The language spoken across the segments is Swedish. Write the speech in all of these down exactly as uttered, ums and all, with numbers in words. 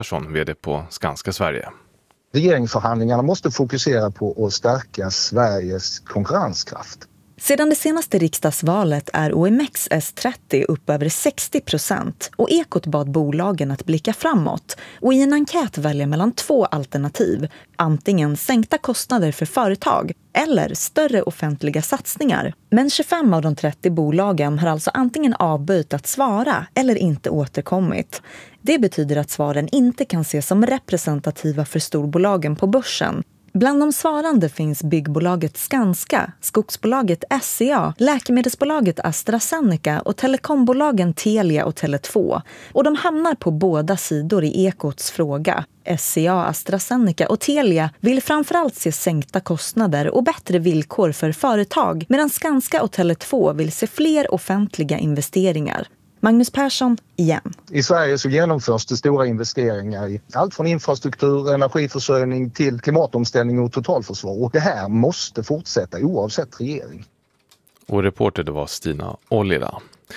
Persson, vd på Skanska Sverige. Regeringsförhandlingarna måste fokusera på att stärka Sveriges konkurrenskraft. Sedan det senaste riksdagsvalet är O M X S trettio upp över sextio procent och Ekot bad bolagen att blicka framåt och i en enkät välja mellan två alternativ, antingen sänkta kostnader för företag eller större offentliga satsningar. Men tjugofem av de trettio bolagen har alltså antingen avböjt att svara eller inte återkommit. Det betyder att svaren inte kan ses som representativa för storbolagen på börsen. Bland de svarande finns byggbolaget Skanska, skogsbolaget S C A, läkemedelsbolaget AstraZeneca och telekombolagen Telia och Tele två. Och de hamnar på båda sidor i Ekots fråga. S C A, AstraZeneca och Telia vill framförallt se sänkta kostnader och bättre villkor för företag, medan Skanska och Tele två vill se fler offentliga investeringar. Magnus Persson igen. I Sverige så genomförs det stora investeringar i allt från infrastruktur, energiförsörjning till klimatomställning och totalförsvar. Och det här måste fortsätta oavsett regering. Och reporter det var Stina Ollila.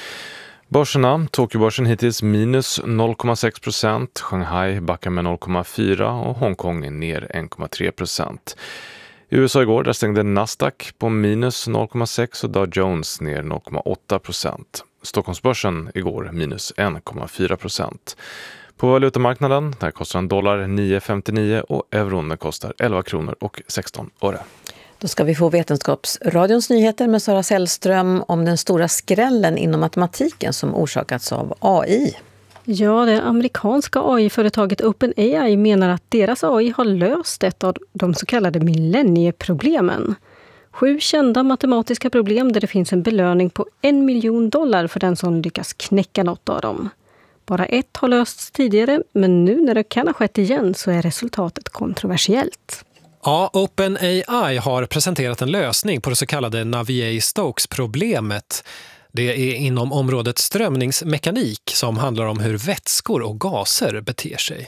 Börserna, Tokyobörsen hittills minus noll komma sex procent, Shanghai backar med noll komma fyra och Hongkong är ner en komma tre procent. I U S A igår där stängde Nasdaq på minus noll komma sex och Dow Jones ner noll komma åtta procent. Stockholmsbörsen igår minus en komma fyra procent. På valutamarknaden där kostar en dollar nio femtionio och euron kostar elva kronor och sexton öre. Då ska vi få Vetenskapsradions nyheter med Sara Sällström om den stora skrällen inom matematiken som orsakats av A I. Ja, det amerikanska A I-företaget OpenAI menar att deras A I har löst ett av de så kallade millennieproblemen. Sju kända matematiska problem där det finns en belöning på en miljon dollar för den som lyckas knäcka något av dem. Bara ett har lösts tidigare, men nu när det kan ha skett igen så är resultatet kontroversiellt. Ja, OpenAI har presenterat en lösning på det så kallade Navier-Stokes-problemet. Det är inom området strömningsmekanik som handlar om hur vätskor och gaser beter sig.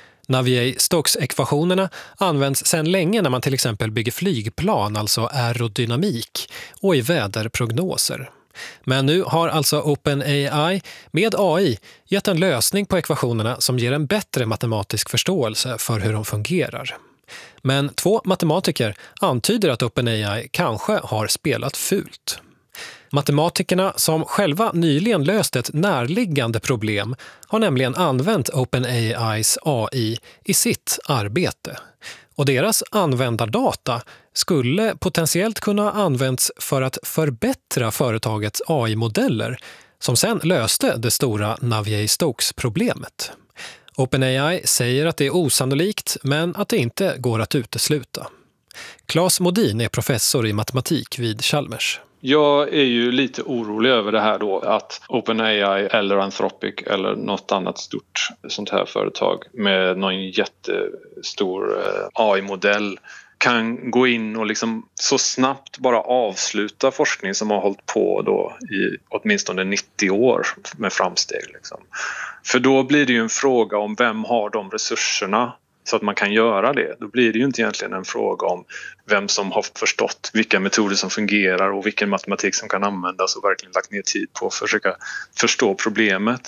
Navier-Stokes-ekvationerna används sedan länge när man till exempel bygger flygplan, alltså aerodynamik, och i väderprognoser. Men nu har alltså OpenAI med A I gett en lösning på ekvationerna som ger en bättre matematisk förståelse för hur de fungerar. Men två matematiker antyder att OpenAI kanske har spelat fult. Matematikerna som själva nyligen löst ett närliggande problem har nämligen använt OpenAIs A I i sitt arbete. Och deras användardata skulle potentiellt kunna ha använts för att förbättra företagets A I-modeller som sen löste det stora Navier-Stokes-problemet. OpenAI säger att det är osannolikt men att det inte går att utesluta. Claes Modin är professor i matematik vid Chalmers. Jag är ju lite orolig över det här då att OpenAI eller Anthropic eller något annat stort sånt här företag med någon jättestor A I-modell kan gå in och liksom så snabbt bara avsluta forskning som har hållit på då i åtminstone nittio år med framsteg. Liksom. För då blir det ju en fråga om vem har de resurserna så att man kan göra det. Då blir det ju inte egentligen en fråga om vem som har förstått vilka metoder som fungerar och vilken matematik som kan användas och verkligen lagt ner tid på att försöka förstå problemet.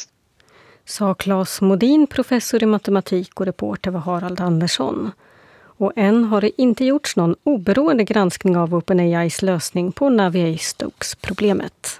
Sa Claes Modin, professor i matematik och reporter var Harald Andersson. Och än har det inte gjorts någon oberoende granskning av OpenAIs lösning på Navier-Stokes-problemet.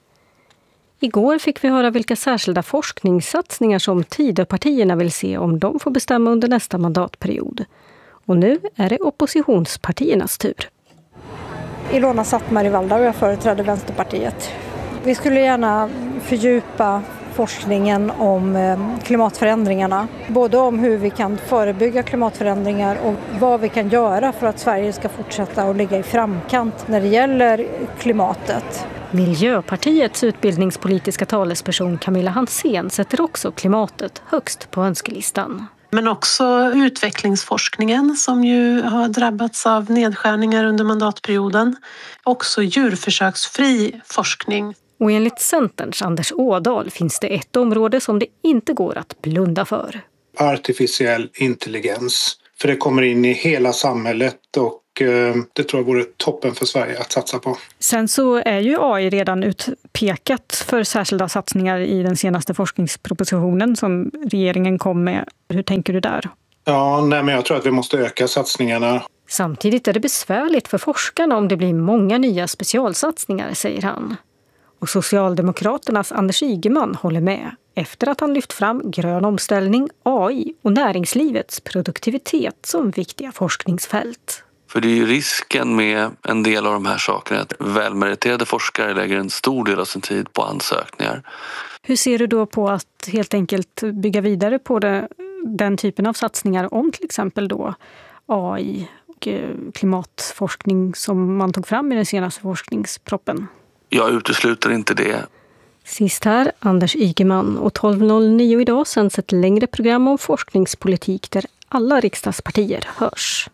Igår fick vi höra vilka särskilda forskningssatsningar som Tidöpartierna vill se om de får bestämma under nästa mandatperiod. Och nu är det oppositionspartiernas tur. Ilona Sattmari-Valda och jag företräder Vänsterpartiet. Vi skulle gärna fördjupa forskningen om klimatförändringarna. Både om hur vi kan förebygga klimatförändringar och vad vi kan göra för att Sverige ska fortsätta att ligga i framkant när det gäller klimatet. Miljöpartiets utbildningspolitiska talesperson Camilla Hansén sätter också klimatet högst på önskelistan. Men också utvecklingsforskningen som ju har drabbats av nedskärningar under mandatperioden. Också djurförsöksfri forskning. Och enligt Centerns Anders Ådahl finns det ett område som det inte går att blunda för. Artificiell intelligens. För det kommer in i hela samhället och och det tror jag vore toppen för Sverige att satsa på. Sen så är ju A I redan utpekat för särskilda satsningar i den senaste forskningspropositionen som regeringen kom med. Hur tänker du där? Ja, nej, men jag tror att vi måste öka satsningarna. Samtidigt är det besvärligt för forskarna om det blir många nya specialsatsningar, säger han. Och Socialdemokraternas Anders Ygeman håller med efter att han lyft fram grön omställning, A I och näringslivets produktivitet som viktiga forskningsfält. För det är ju risken med en del av de här sakerna att välmeriterade forskare lägger en stor del av sin tid på ansökningar. Hur ser du då på att helt enkelt bygga vidare på det, den typen av satsningar om till exempel då A I och klimatforskning som man tog fram i den senaste forskningsproppen? Jag utesluter inte det. Sist här, Anders Ygeman, och tolv noll nio idag sänds ett längre program om forskningspolitik där alla riksdagspartier hörs.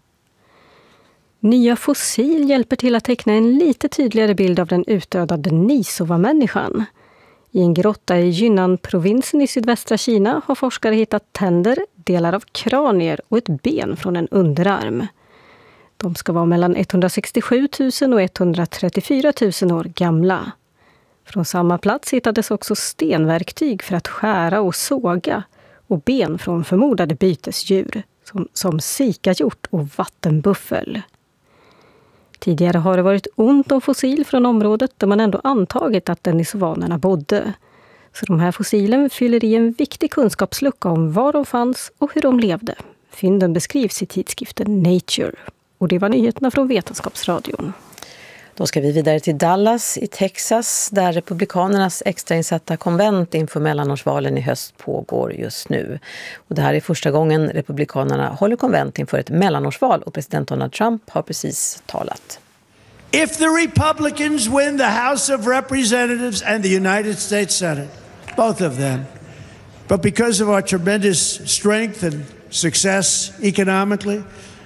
Nya fossil hjälper till att teckna en lite tydligare bild av den utdöda Denisova-människan. I en grotta i Yunnan-provinsen i sydvästra Kina har forskare hittat tänder, delar av kranier och ett ben från en underarm. De ska vara mellan etthundrasextiosju tusen och etthundratrettiofyra tusen år gamla. Från samma plats hittades också stenverktyg för att skära och såga och ben från förmodade bytesdjur som, som sikahjort och vattenbuffel. Tidigare har det varit ont om fossil från området där man ändå antagit att denisovanerna bodde. Så de här fossilen fyller i en viktig kunskapslucka om var de fanns och hur de levde. Fynden beskrivs i tidskriften Nature. Och det var nyheterna från Vetenskapsradion. Då ska vi vidare till Dallas i Texas där republikanernas extrainsatta konvent inför mellanårsvalen i höst pågår just nu. Och det här är första gången republikanerna håller konvent inför ett mellanårsval och president Donald Trump har precis talat. If the Republicans win the House of Representatives and the United States Senate, both of them, but because of our tremendous strength and success economically,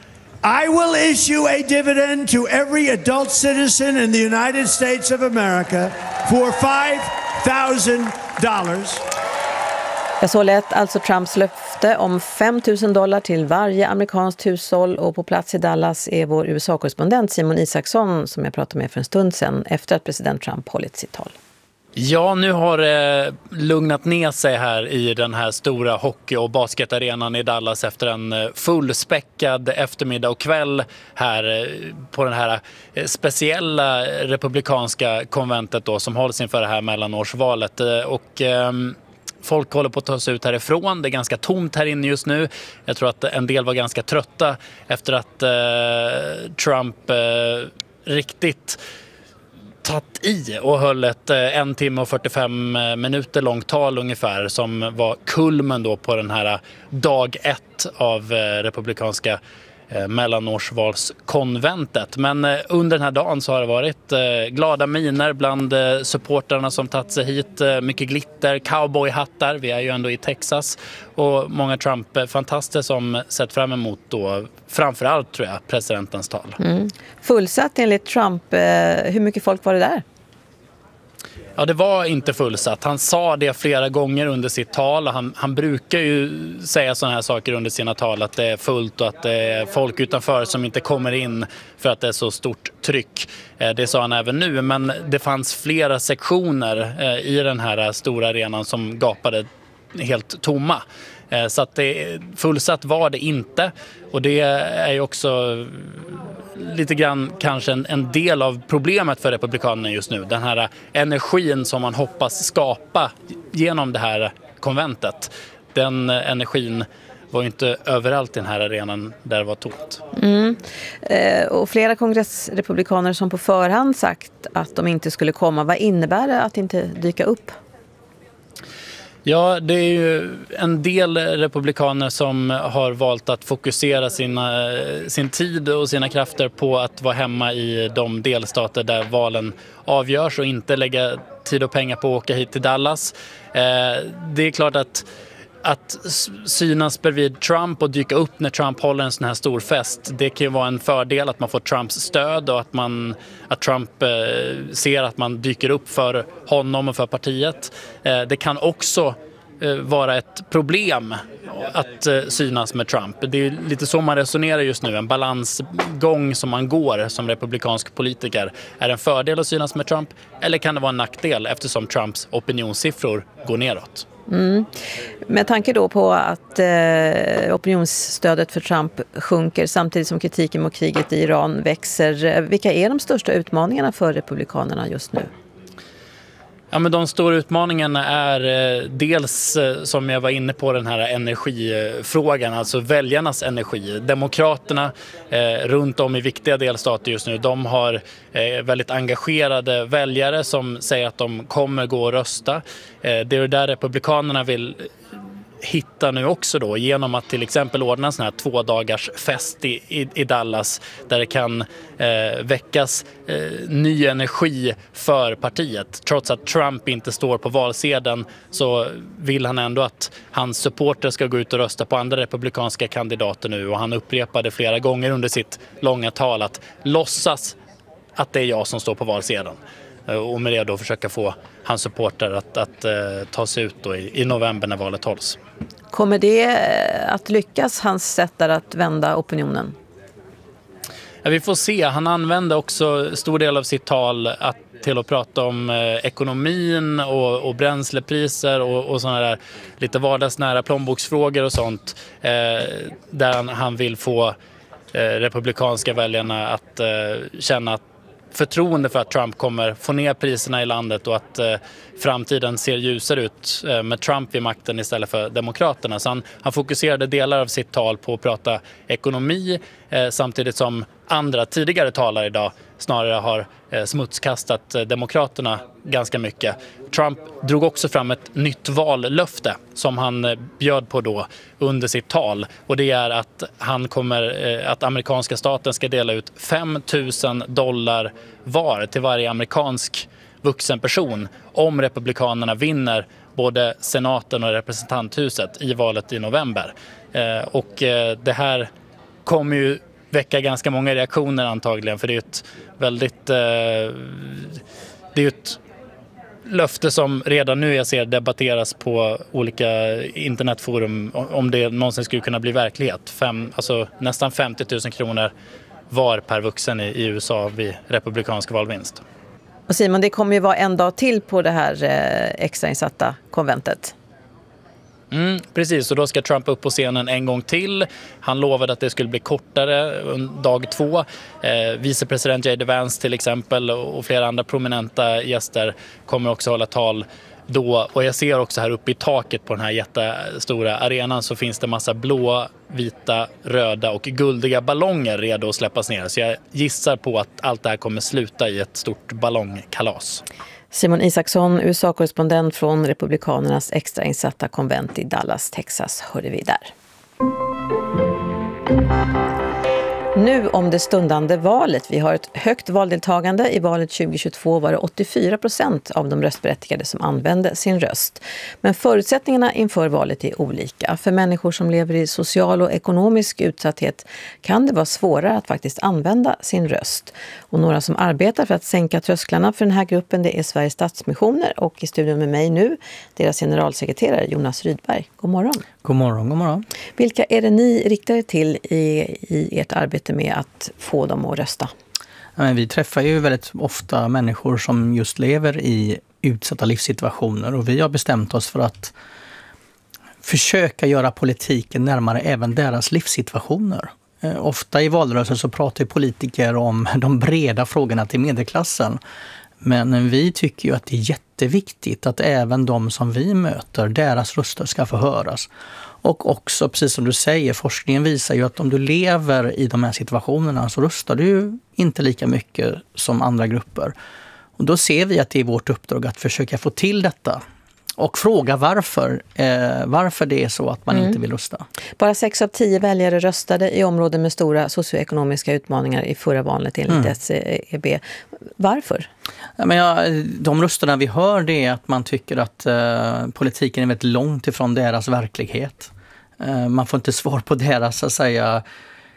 I will issue a dividend to every adult citizen in the United States of America for five thousand dollars. Jag så lät alltså Trumps löfte om fem tusen dollar till varje amerikanskt hushåll och på plats i Dallas är vår U S A-korrespondent Simon Isaksson som jag pratade med för en stund sedan efter att president Trump hållit sitt tal. Ja, nu har det lugnat ner sig här i den här stora hockey- och basketarenan i Dallas efter en fullspäckad eftermiddag och kväll här på den här speciella republikanska konventet då, som hålls inför det här mellanårsvalet. Och eh, folk håller på att ta sig ut härifrån. Det är ganska tomt här inne just nu. Jag tror att en del var ganska trötta efter att eh, Trump eh, riktigt tatt i och höll ett en timme och fyrtiofem minuter långt tal ungefär som var kulmen då på den här dag ett av republikanska mellanårsvalskonventet. Men under den här dagen så har det varit glada miner bland supporterna som tagit sig hit. Mycket glitter, cowboyhattar. Vi är ju ändå i Texas. Och många Trump-fantaster som sett fram emot då framförallt tror jag presidentens tal. Mm. Fullsatt enligt Trump. Hur mycket folk var det där? Ja, det var inte fullsatt. Han sa det flera gånger under sitt tal. Han, han brukar ju säga sådana här saker under sina tal, att det är fullt och att det är folk utanför som inte kommer in för att det är så stort tryck. Det sa han även nu, men det fanns flera sektioner i den här stora arenan som gapade helt tomma. Så att det, fullsatt var det inte, och det är ju också lite grann kanske en, en del av problemet för republikanerna just nu. Den här energin som man hoppas skapa genom det här konventet, den energin var ju inte överallt i den här arenan där det var tomt. Mm. Eh, och flera kongressrepublikaner som på förhand sagt att de inte skulle komma. Vad innebär det att inte dyka upp? Ja, det är ju en del republikaner som har valt att fokusera sina, sin tid och sina krafter på att vara hemma i de delstater där valen avgörs och inte lägga tid och pengar på att åka hit till Dallas. Eh, det är klart att Att synas bredvid Trump och dyka upp när Trump håller en sån här stor fest, det kan ju vara en fördel att man får Trumps stöd och att, man, att Trump eh, ser att man dyker upp för honom och för partiet. Eh, det kan också vara ett problem att synas med Trump. Det är lite så man resonerar just nu. En balansgång som man går som republikansk politiker. Är det en fördel att synas med Trump eller kan det vara en nackdel eftersom Trumps opinionssiffror går neråt? Mm. Med tanke då på att eh, opinionsstödet för Trump sjunker samtidigt som kritiken mot kriget i Iran växer. Vilka är de största utmaningarna för republikanerna just nu? Ja, men de stora utmaningarna är eh, dels eh, som jag var inne på den här energifrågan, alltså väljarnas energi. Demokraterna eh, runt om i viktiga delstater just nu, de har eh, väldigt engagerade väljare som säger att de kommer gå och rösta. Eh, det är där republikanerna vill hitta nu också då genom att till exempel ordna en sån här två dagars fest i, i, i Dallas där det kan eh, väckas eh, ny energi för partiet. Trots att Trump inte står på valsedeln så vill han ändå att hans supporter ska gå ut och rösta på andra republikanska kandidater nu, och han upprepade flera gånger under sitt långa tal att låtsas att det är jag som står på valsedeln. Och med det då försöka få hans supporter att, att uh, ta sig ut då i, i november när valet hålls. Kommer det att lyckas, hans sätt att vända opinionen? Ja, vi får se. Han använde också stor del av sitt tal att, till att prata om eh, ekonomin och, och bränslepriser och, och sådana där lite vardagsnära plånboksfrågor och sånt. Eh, där han, han vill få eh, republikanska väljarna att eh, känna att förtroende för att Trump kommer få ner priserna i landet och att eh, framtiden ser ljusare ut eh, med Trump vid makten istället för demokraterna. Så han, han fokuserade delar av sitt tal på att prata ekonomi eh, samtidigt som andra tidigare talare idag snarare har eh, smutskastat eh, demokraterna ganska mycket. Trump drog också fram ett nytt vallöfte som han eh, bjöd på då under sitt tal, och det är att han kommer eh, att amerikanska staten ska dela ut fem tusen dollar var till varje amerikansk vuxen person om republikanerna vinner både senaten och representanthuset i valet i november. Eh, och eh, det här kommer ju väcka ganska många reaktioner antagligen, för det är ett väldigt eh, det är ett löfte som redan nu jag ser debatteras på olika internetforum om det någonsin skulle kunna bli verklighet. Fem, alltså nästan femtio tusen kronor var per vuxen i, i U S A vid republikansk valvinst. Och Simon, det kommer ju vara en dag till på det här eh, extrainsatta konventet. Mm, precis, och då ska Trump upp på scenen en gång till. Han lovade att det skulle bli kortare dag två. Eh, vicepresident J D Vance till exempel och flera andra prominenta gäster kommer också hålla tal då. Och jag ser också här uppe i taket på den här jättestora arenan så finns det massa blå, vita, röda och guldiga ballonger redo att släppas ner. Så jag gissar på att allt det här kommer sluta i ett stort ballongkalas. Simon Isaksson, U S A-korrespondent från Republikanernas extrainsatta konvent i Dallas, Texas, hörde vi där. Nu om det stundande valet. Vi har ett högt valdeltagande. I valet tjugohundratjugotvå var det åttiofyra procent av de röstberättigade som använde sin röst. Men förutsättningarna inför valet är olika. För människor som lever i social och ekonomisk utsatthet kan det vara svårare att faktiskt använda sin röst. Och några som arbetar för att sänka trösklarna för den här gruppen, det är Sveriges Stadsmissioner, och i studion med mig nu deras generalsekreterare Jonas Rydberg. God morgon. God morgon, god morgon. Vilka är det ni riktar er till i, i ert arbete med att få dem att rösta? Ja, men vi träffar ju väldigt ofta människor som just lever i utsatta livssituationer, och vi har bestämt oss för att försöka göra politiken närmare även deras livssituationer. Eh, ofta i valrörelsen så pratar politiker om de breda frågorna till medelklassen. Men vi tycker ju att det är jätteviktigt att även de som vi möter, deras röster ska få höras. Och också, precis som du säger, forskningen visar ju att om du lever i de här situationerna så röstar du ju inte lika mycket som andra grupper. Och då ser vi att det är vårt uppdrag att försöka få till detta. Och fråga varför, eh, varför det är så att man mm. inte vill rösta. Bara sex av tio väljare röstade i områden med stora socioekonomiska utmaningar i förra valet enligt mm. S E B. Varför? Ja, men ja, de rösterna vi hör, det är att man tycker att eh, politiken är väldigt långt ifrån deras verklighet. Eh, man får inte svar på deras, så att säga,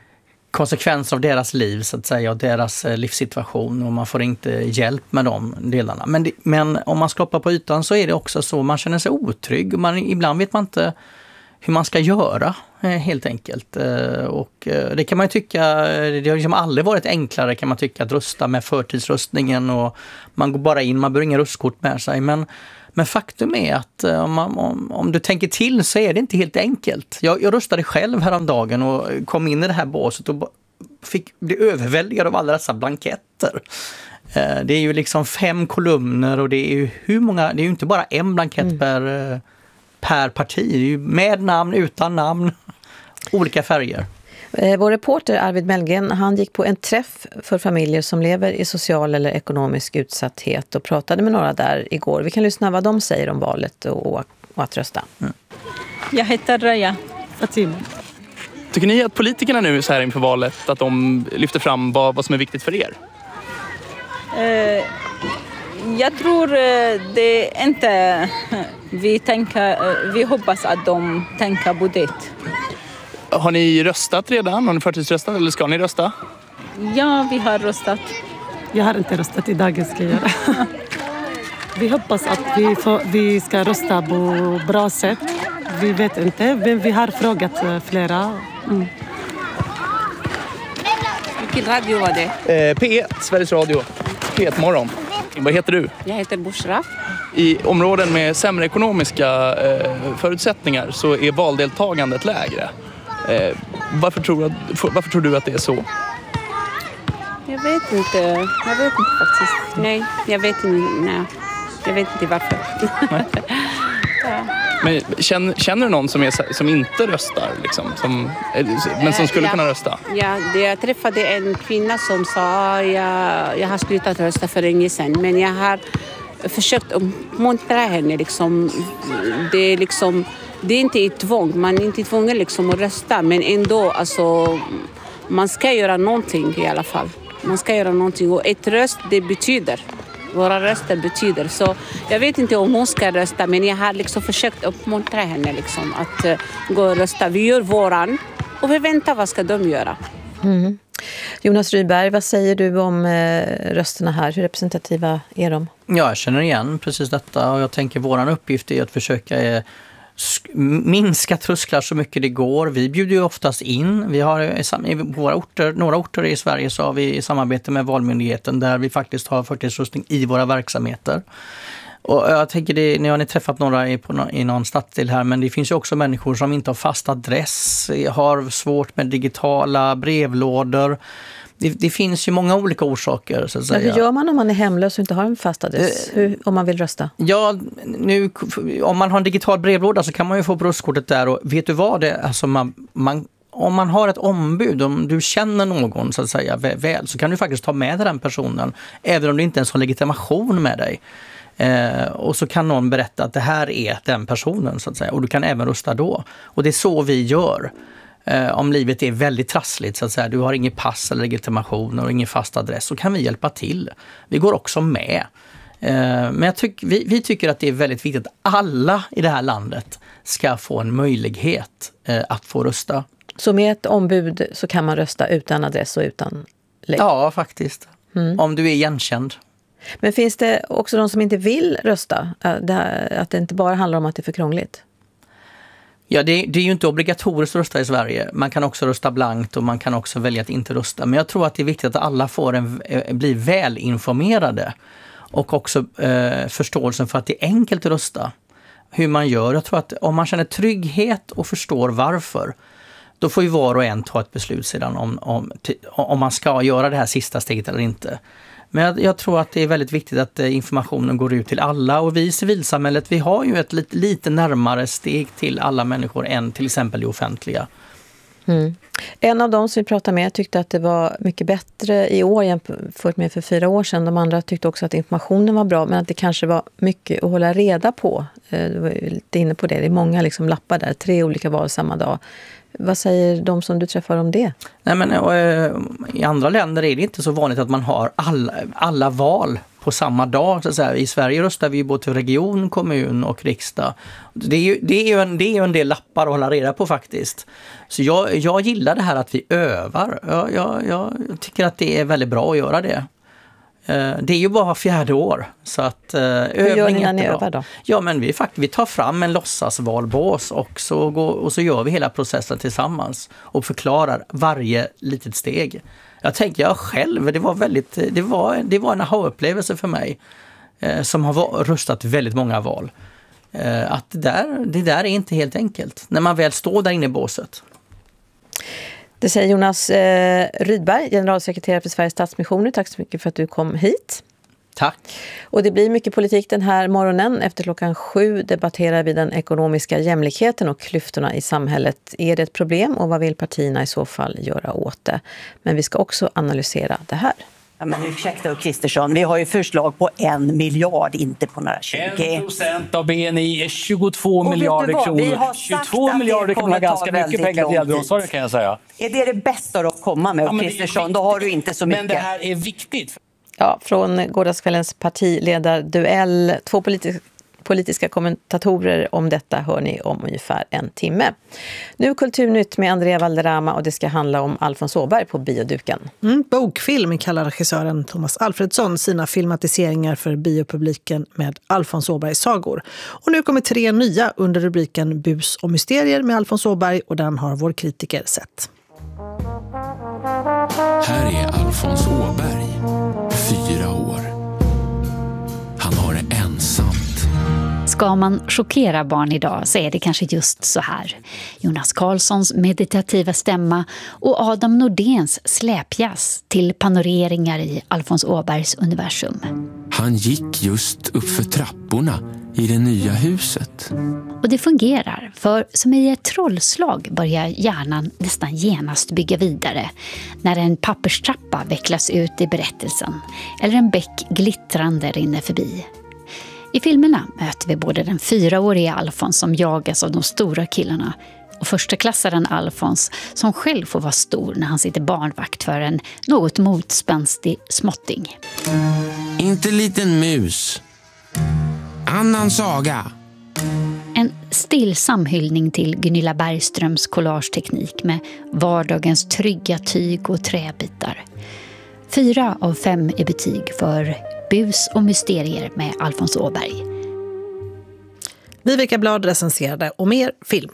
konsekvenser av deras liv så att säga och deras livssituation och man får inte hjälp med de delarna. Men, det, men om man skloppar på ytan så är det också så man känner sig otrygg. Man, ibland vet man inte hur man ska göra helt enkelt. Och det kan man ju tycka, det har liksom aldrig varit enklare kan man tycka att rösta med förtidsröstningen och man går bara in, man bör inga röstkort med sig. Men, men faktum är att om, man, om, om du tänker till så är det inte helt enkelt. Jag, jag röstade själv häromdagen och kom in i det här båset och fick bli överväldigad av alla dessa blanketter. Det är ju liksom fem kolumner och det är ju hur många, det är ju inte bara en blankett mm. per per parti, ju med namn, utan namn, olika färger. Vår reporter Arvid Mellgren, han gick på en träff för familjer som lever i social eller ekonomisk utsatthet och pratade med några där igår. Vi kan lyssna vad de säger om valet och, och att rösta. Mm. Jag heter Raya Fatim. Tycker ni att politikerna nu så här inför valet att de lyfter fram vad, vad som är viktigt för er? Eh, jag tror det inte vi tänker, vi hoppas att de tänker på det. Har ni röstat redan? Har ni förtidsröstat eller ska ni rösta? Ja, vi har röstat. Jag har inte röstat idag, ska jag göra. Vi hoppas att vi, får, vi ska rösta på bra sätt. Vi vet inte, men vi har frågat flera. Mm. Vilken radio var det? Eh, P ett, Sveriges Radio. P ett morgon. Vad heter du? Jag heter Bushra. I områden med sämre ekonomiska eh, förutsättningar så är valdeltagandet lägre. Eh, varför, tror du, varför tror du att det är så? Jag vet inte. Jag vet inte faktiskt. Nej, jag vet inte. Nej. Jag vet inte varför. Ja. Men känner, känner du någon som, är, som inte röstar? Liksom, som, men som skulle ja, kunna rösta? Ja, jag träffade en kvinna som sa jag, jag har slutat rösta för länge sedan. Men jag har försökt uppmuntra henne. Liksom, det, är liksom, det är inte ett tvång. Man är inte tvungen liksom att rösta. Men ändå, alltså, man ska göra någonting i alla fall. Man ska göra någonting. Och ett röst, det betyder. Våra röster betyder. Så jag vet inte om hon ska rösta, men jag har liksom försökt uppmuntra henne liksom att uh, gå och rösta. Vi gör våran och vi väntar vad ska de göra. Mm. Jonas Ryberg, vad säger du om eh, rösterna här? Hur representativa är de? Ja, jag känner igen precis detta och jag tänker våran uppgift är att försöka eh, minska trösklar så mycket det går. Vi bjuder ju oftast in. Vi har i våra orter, några orter i Sverige så har vi i samarbete med Valmyndigheten där vi faktiskt har förtidsröstning i våra verksamheter. Och jag tänker det, nu har ni träffat några i, på, i någon stadsdel här, men det finns ju också människor som inte har fast adress, har svårt med digitala brevlådor. Det, det finns ju många olika orsaker så att säga. Men hur gör man om man är hemlös och inte har en fast adress? Eh, hur, om man vill rösta? Ja, nu, om man har en digital brevlåda så kan man ju få röstkortet där och vet du vad det alltså man, man om man har ett ombud, om du känner någon så att säga väl, så kan du faktiskt ta med den personen även om du inte ens har legitimation med dig. Eh, och så kan någon berätta att det här är den personen så att säga och du kan även rösta då. Och det är så vi gör. Eh, om livet är väldigt trassligt så att säga, du har ingen pass eller legitimation och ingen fast adress, så kan vi hjälpa till. Vi går också med. Eh, men jag tyck, vi, vi tycker att det är väldigt viktigt att alla i det här landet ska få en möjlighet eh, att få rösta. Så med ett ombud så kan man rösta utan adress och utan lägg? Ja, faktiskt. Mm. Om du är igenkänd. Men finns det också de som inte vill rösta? Det här, att det inte bara handlar om att det är för krångligt? Ja, det, det är ju inte obligatoriskt att rösta i Sverige. Man kan också rösta blankt och man kan också välja att inte rösta. Men jag tror att det är viktigt att alla får en, blir välinformerade och också eh, förståelsen för att det är enkelt att rösta. Hur man gör. Jag tror att om man känner trygghet och förstår varför, då får ju var och en ta ett beslut sedan om, om, om man ska göra det här sista steget eller inte. Men jag, jag tror att det är väldigt viktigt att informationen går ut till alla, och vi i civilsamhället, vi har ju ett lite, lite närmare steg till alla människor än till exempel det offentliga. Mm. En av dem som vi pratade med tyckte att det var mycket bättre i år jämfört med för fyra år sedan. De andra tyckte också att informationen var bra, men att det kanske var mycket att hålla reda på. Du var lite inne på det. Det är många liksom lappar där, tre olika val samma dag. Vad säger de som du träffar om det? Nej, men, och, i andra länder är det inte så vanligt att man har alla, alla val på samma dag. Så att säga. I Sverige röstar vi både till region, kommun och riksdag. Det är ju, det är ju, en, det är ju en del lappar att hålla reda på faktiskt. Så jag, jag gillar det här att vi övar. Jag, jag, jag tycker att det är väldigt bra att göra det. Det är ju bara fjärde år. Så att, Hur gör ni när ni övar då? Ja, men vi, fakt- vi tar fram en låtsasvalbås och så, går, och så gör vi hela processen tillsammans och förklarar varje litet steg. Jag tänker jag själv, det var, väldigt, det var, det var en aha-upplevelse för mig eh, som har var, röstat väldigt många val. Eh, att det där, det där är inte helt enkelt när man väl står där inne i båset. Det säger Jonas eh, Rydberg, generalsekreterare för Sveriges Stadsmissioner. Tack så mycket för att du kom hit. Tack. Och det blir mycket politik den här morgonen. Efter klockan sju debatterar vi den ekonomiska jämlikheten och klyftorna i samhället. Är det ett problem och vad vill partierna i så fall göra åt det? Men vi ska också analysera det här. Ja, men ursäkta Kristersson, vi har ju förslag på en miljard, inte på några tjugo. En procent av B N I är tjugotvå miljarder kronor. tjugotvå miljarder kronor är ganska mycket pengar till äldreomsorgen kan jag säga. Är det det bästa att komma med, ja, Kristersson? Då har du inte så mycket. Men det här är viktigt. Ja, från gårdagskvällens partiledarduell. Två politi- politiska kommentatorer om detta hör ni om ungefär en timme. Nu Kulturnytt med Andrea Valderrama och det ska handla om Alfons Åberg på bioduken. Mm, bokfilm kallar regissören Thomas Alfredsson sina filmatiseringar för biopubliken med Alfons Åbergs sagor. Och nu kommer tre nya under rubriken Bus och mysterier med Alfons Åberg och den har vår kritiker sett. Här är Alfons Åberg, fyra år. Han har det ensamt. Ska man chockera barn idag så är det kanske just så här. Jonas Karlssons meditativa stämma och Adam Nordéns släpjazz till panoreringar i Alfons Åbergs universum. Han gick just upp för trapporna i det nya huset. Och det fungerar, för som i ett trollslag börjar hjärnan nästan genast bygga vidare när en papperstrappa vecklas ut i berättelsen eller en bäck glittrande rinner förbi. I filmerna möter vi både den fyraåriga Alfons som jagas av de stora killarna och första klassaren Alfons som själv får vara stor när han sitter barnvakt för en något motspänstig småtting. Inte liten mus. Annan saga. En stillsam hyllning till Gunilla Bergströms collageteknik med vardagens trygga tyg och träbitar. Fyra av fem är betyg för Bus och mysterier med Alfons Åberg. Viveka Blad recenserade och mer film.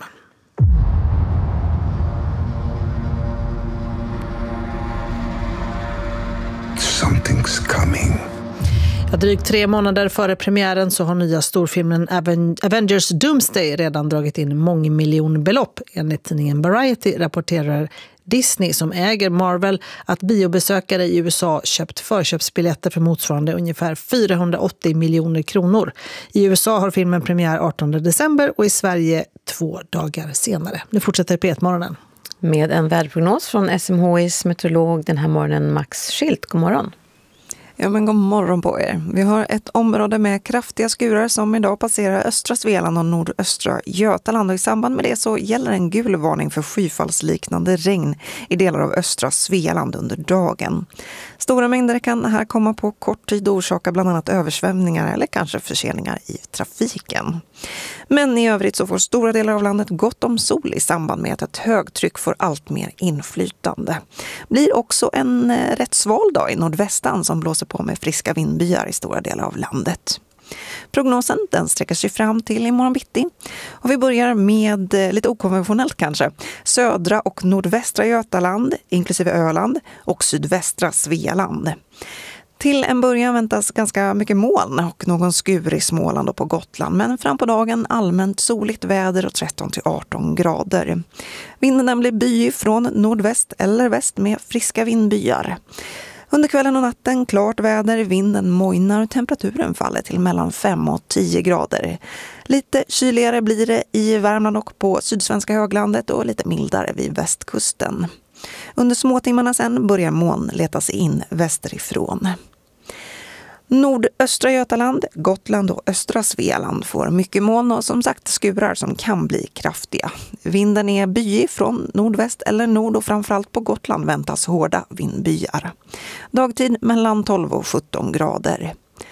Something's coming. Ja, drygt tre månader före premiären så har nya storfilmen Avengers Doomsday redan dragit in mångmiljonbelopp. Enligt tidningen Variety rapporterar Disney, som äger Marvel, att biobesökare i U S A köpt förköpsbiljetter för motsvarande ungefär fyrahundraåttio miljoner kronor. I U S A har filmen premiär artonde december och i Sverige två dagar senare. Nu fortsätter P ett-morgonen. Med en väderprognos från S M H I:s meteorolog den här morgonen, Max Schilt. God morgon. Ja, men god morgon på er. Vi har ett område med kraftiga skurar som idag passerar östra Svealand och nordöstra Götaland. Och i samband med det så gäller en gul varning för skyfallsliknande regn i delar av östra Svealand under dagen. Stora mängder kan här komma på kort tid och orsaka bland annat översvämningar eller kanske förseningar i trafiken. Men i övrigt så får stora delar av landet gott om sol i samband med att ett högtryck får allt mer inflytande. Blir också en rätt sval dag i nordvästan som blåser på med friska vindbyar i stora delar av landet. Prognosen den sträcker sig fram till imorgon bitti. Och vi börjar med lite okonventionellt kanske. Södra och nordvästra Götaland, inklusive Öland, och sydvästra Svealand. Till en början väntas ganska mycket moln och någon skur i Småland och på Gotland. Men fram på dagen allmänt soligt väder och tretton till arton grader. Vinden den blir byig från nordväst eller väst med friska vindbyar. Under kvällen och natten klart väder, vinden mojnar och temperaturen faller till mellan fem och tio grader. Lite kyligare blir det i Värmland och på sydsvenska höglandet och lite mildare vid västkusten. Under småtimmarna sen börjar moln leta sig in västerifrån. Nordöstra Götaland, Gotland och östra Svealand får mycket moln och som sagt skurar som kan bli kraftiga. Vinden är byig från nordväst eller nord och framförallt på Gotland väntas hårda vindbyar. Dagtid mellan tolv och sjutton grader.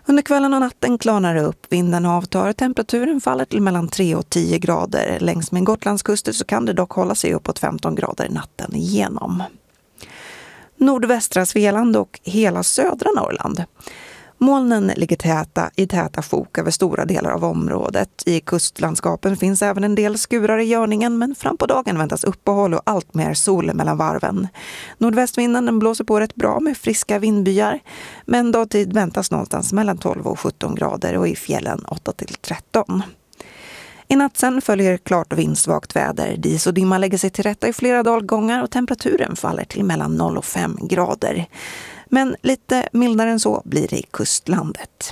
Under kvällen och natten klarnar det upp, vinden avtar, temperaturen faller till mellan tre och tio grader. Längs med Gotlandskusten så kan det dock hålla sig uppåt femton grader natten igenom. Nordvästra Svealand och hela södra Norrland. Molnen ligger täta i täta sjok över stora delar av området. I kustlandskapen finns även en del skurar i görningen, men fram på dagen väntas uppehåll och allt mer sol mellan varven. Nordvästvinden den blåser på rätt bra med friska vindbyar, men dagtid väntas någonstans mellan tolv och sjutton grader och i fjällen åtta till tretton. I natt sen följer klart och vindsvagt väder. Dis och dimma lägger sig till rätta i flera dalgångar och temperaturen faller till mellan noll och fem grader. Men lite mildare än så blir det i kustlandet.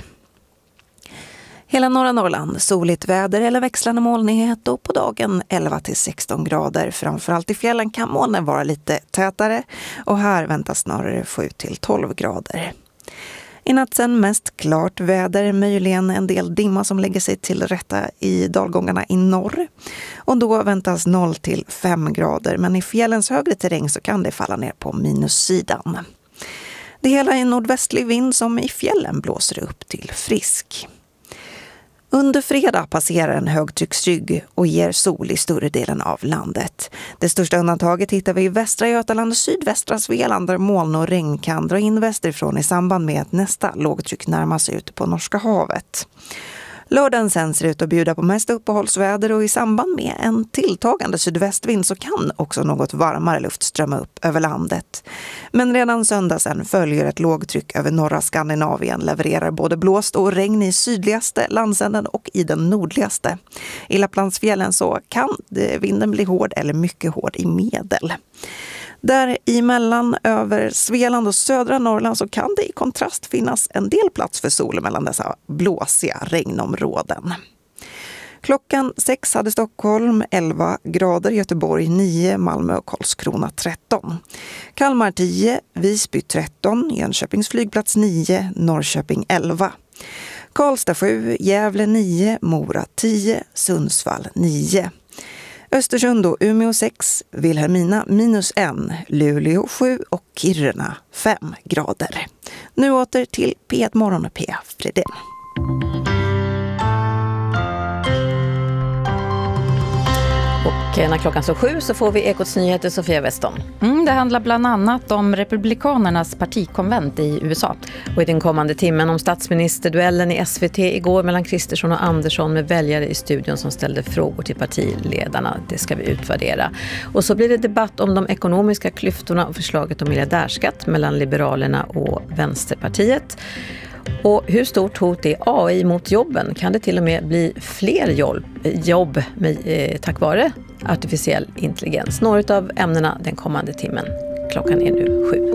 Hela norra Norrland, soligt väder eller växlande molnighet och på dagen elva till sexton grader. Framförallt i fjällen kan molnen vara lite tätare och här väntas snarare sju till tolv grader. I natt sen mest klart väder, möjligen en del dimma som lägger sig till rätta i dalgångarna i norr. Och då väntas noll till fem grader, men i fjällens högre terräng så kan det falla ner på minussidan. Det hela är en nordvästlig vind som i fjällen blåser upp till frisk. Under fredag passerar en högtrycksrygg och ger sol i större delen av landet. Det största undantaget hittar vi i västra Götaland och sydvästra Svealand där moln och regn kan dra in västerifrån i samband med att nästa lågtryck närmar sig ute på Norska havet. Lördagen sen ser ut att bjuda på mest uppehållsväder och i samband med en tilltagande sydvästvind så kan också något varmare luft strömma upp över landet. Men redan söndag sen följer ett lågtryck över norra Skandinavien, levererar både blåst och regn i sydligaste landsänden och i den nordligaste. I Lapplandsfjällen så kan vinden bli hård eller mycket hård i medel. Där emellan över Svealand och södra Norrland så kan det i kontrast finnas en del plats för sol mellan dessa blåsiga regnområden. Klockan sex hade Stockholm elva grader, Göteborg nio, Malmö och Karlskrona tretton. Kalmar tio, Visby tretton, Jönköpings flygplats nio, Norrköping elva. Karlstad sju, Gävle nio, Mora tio, Sundsvall nio. Östersund och Umeå sex, Vilhelmina minus en, Luleå sju och Kiruna fem grader. Nu åter till P ett Morgon och P Fredén. Och när klockan så sju så får vi Ekots nyheter, Sofia Weston. Mm, det handlar bland annat om Republikanernas partikonvent i U S A. Och i den kommande timmen om statsministerduellen i S V T igår mellan Kristersson och Andersson med väljare i studion som ställde frågor till partiledarna. Det ska vi utvärdera. Och så blir det debatt om de ekonomiska klyftorna och förslaget om miljardärskatt mellan Liberalerna och Vänsterpartiet. Och hur stort hot är A I mot jobben? Kan det till och med bli fler jobb, jobb med, eh, tack vare artificiell intelligens? Några av ämnena den kommande timmen. Klockan är nu sju.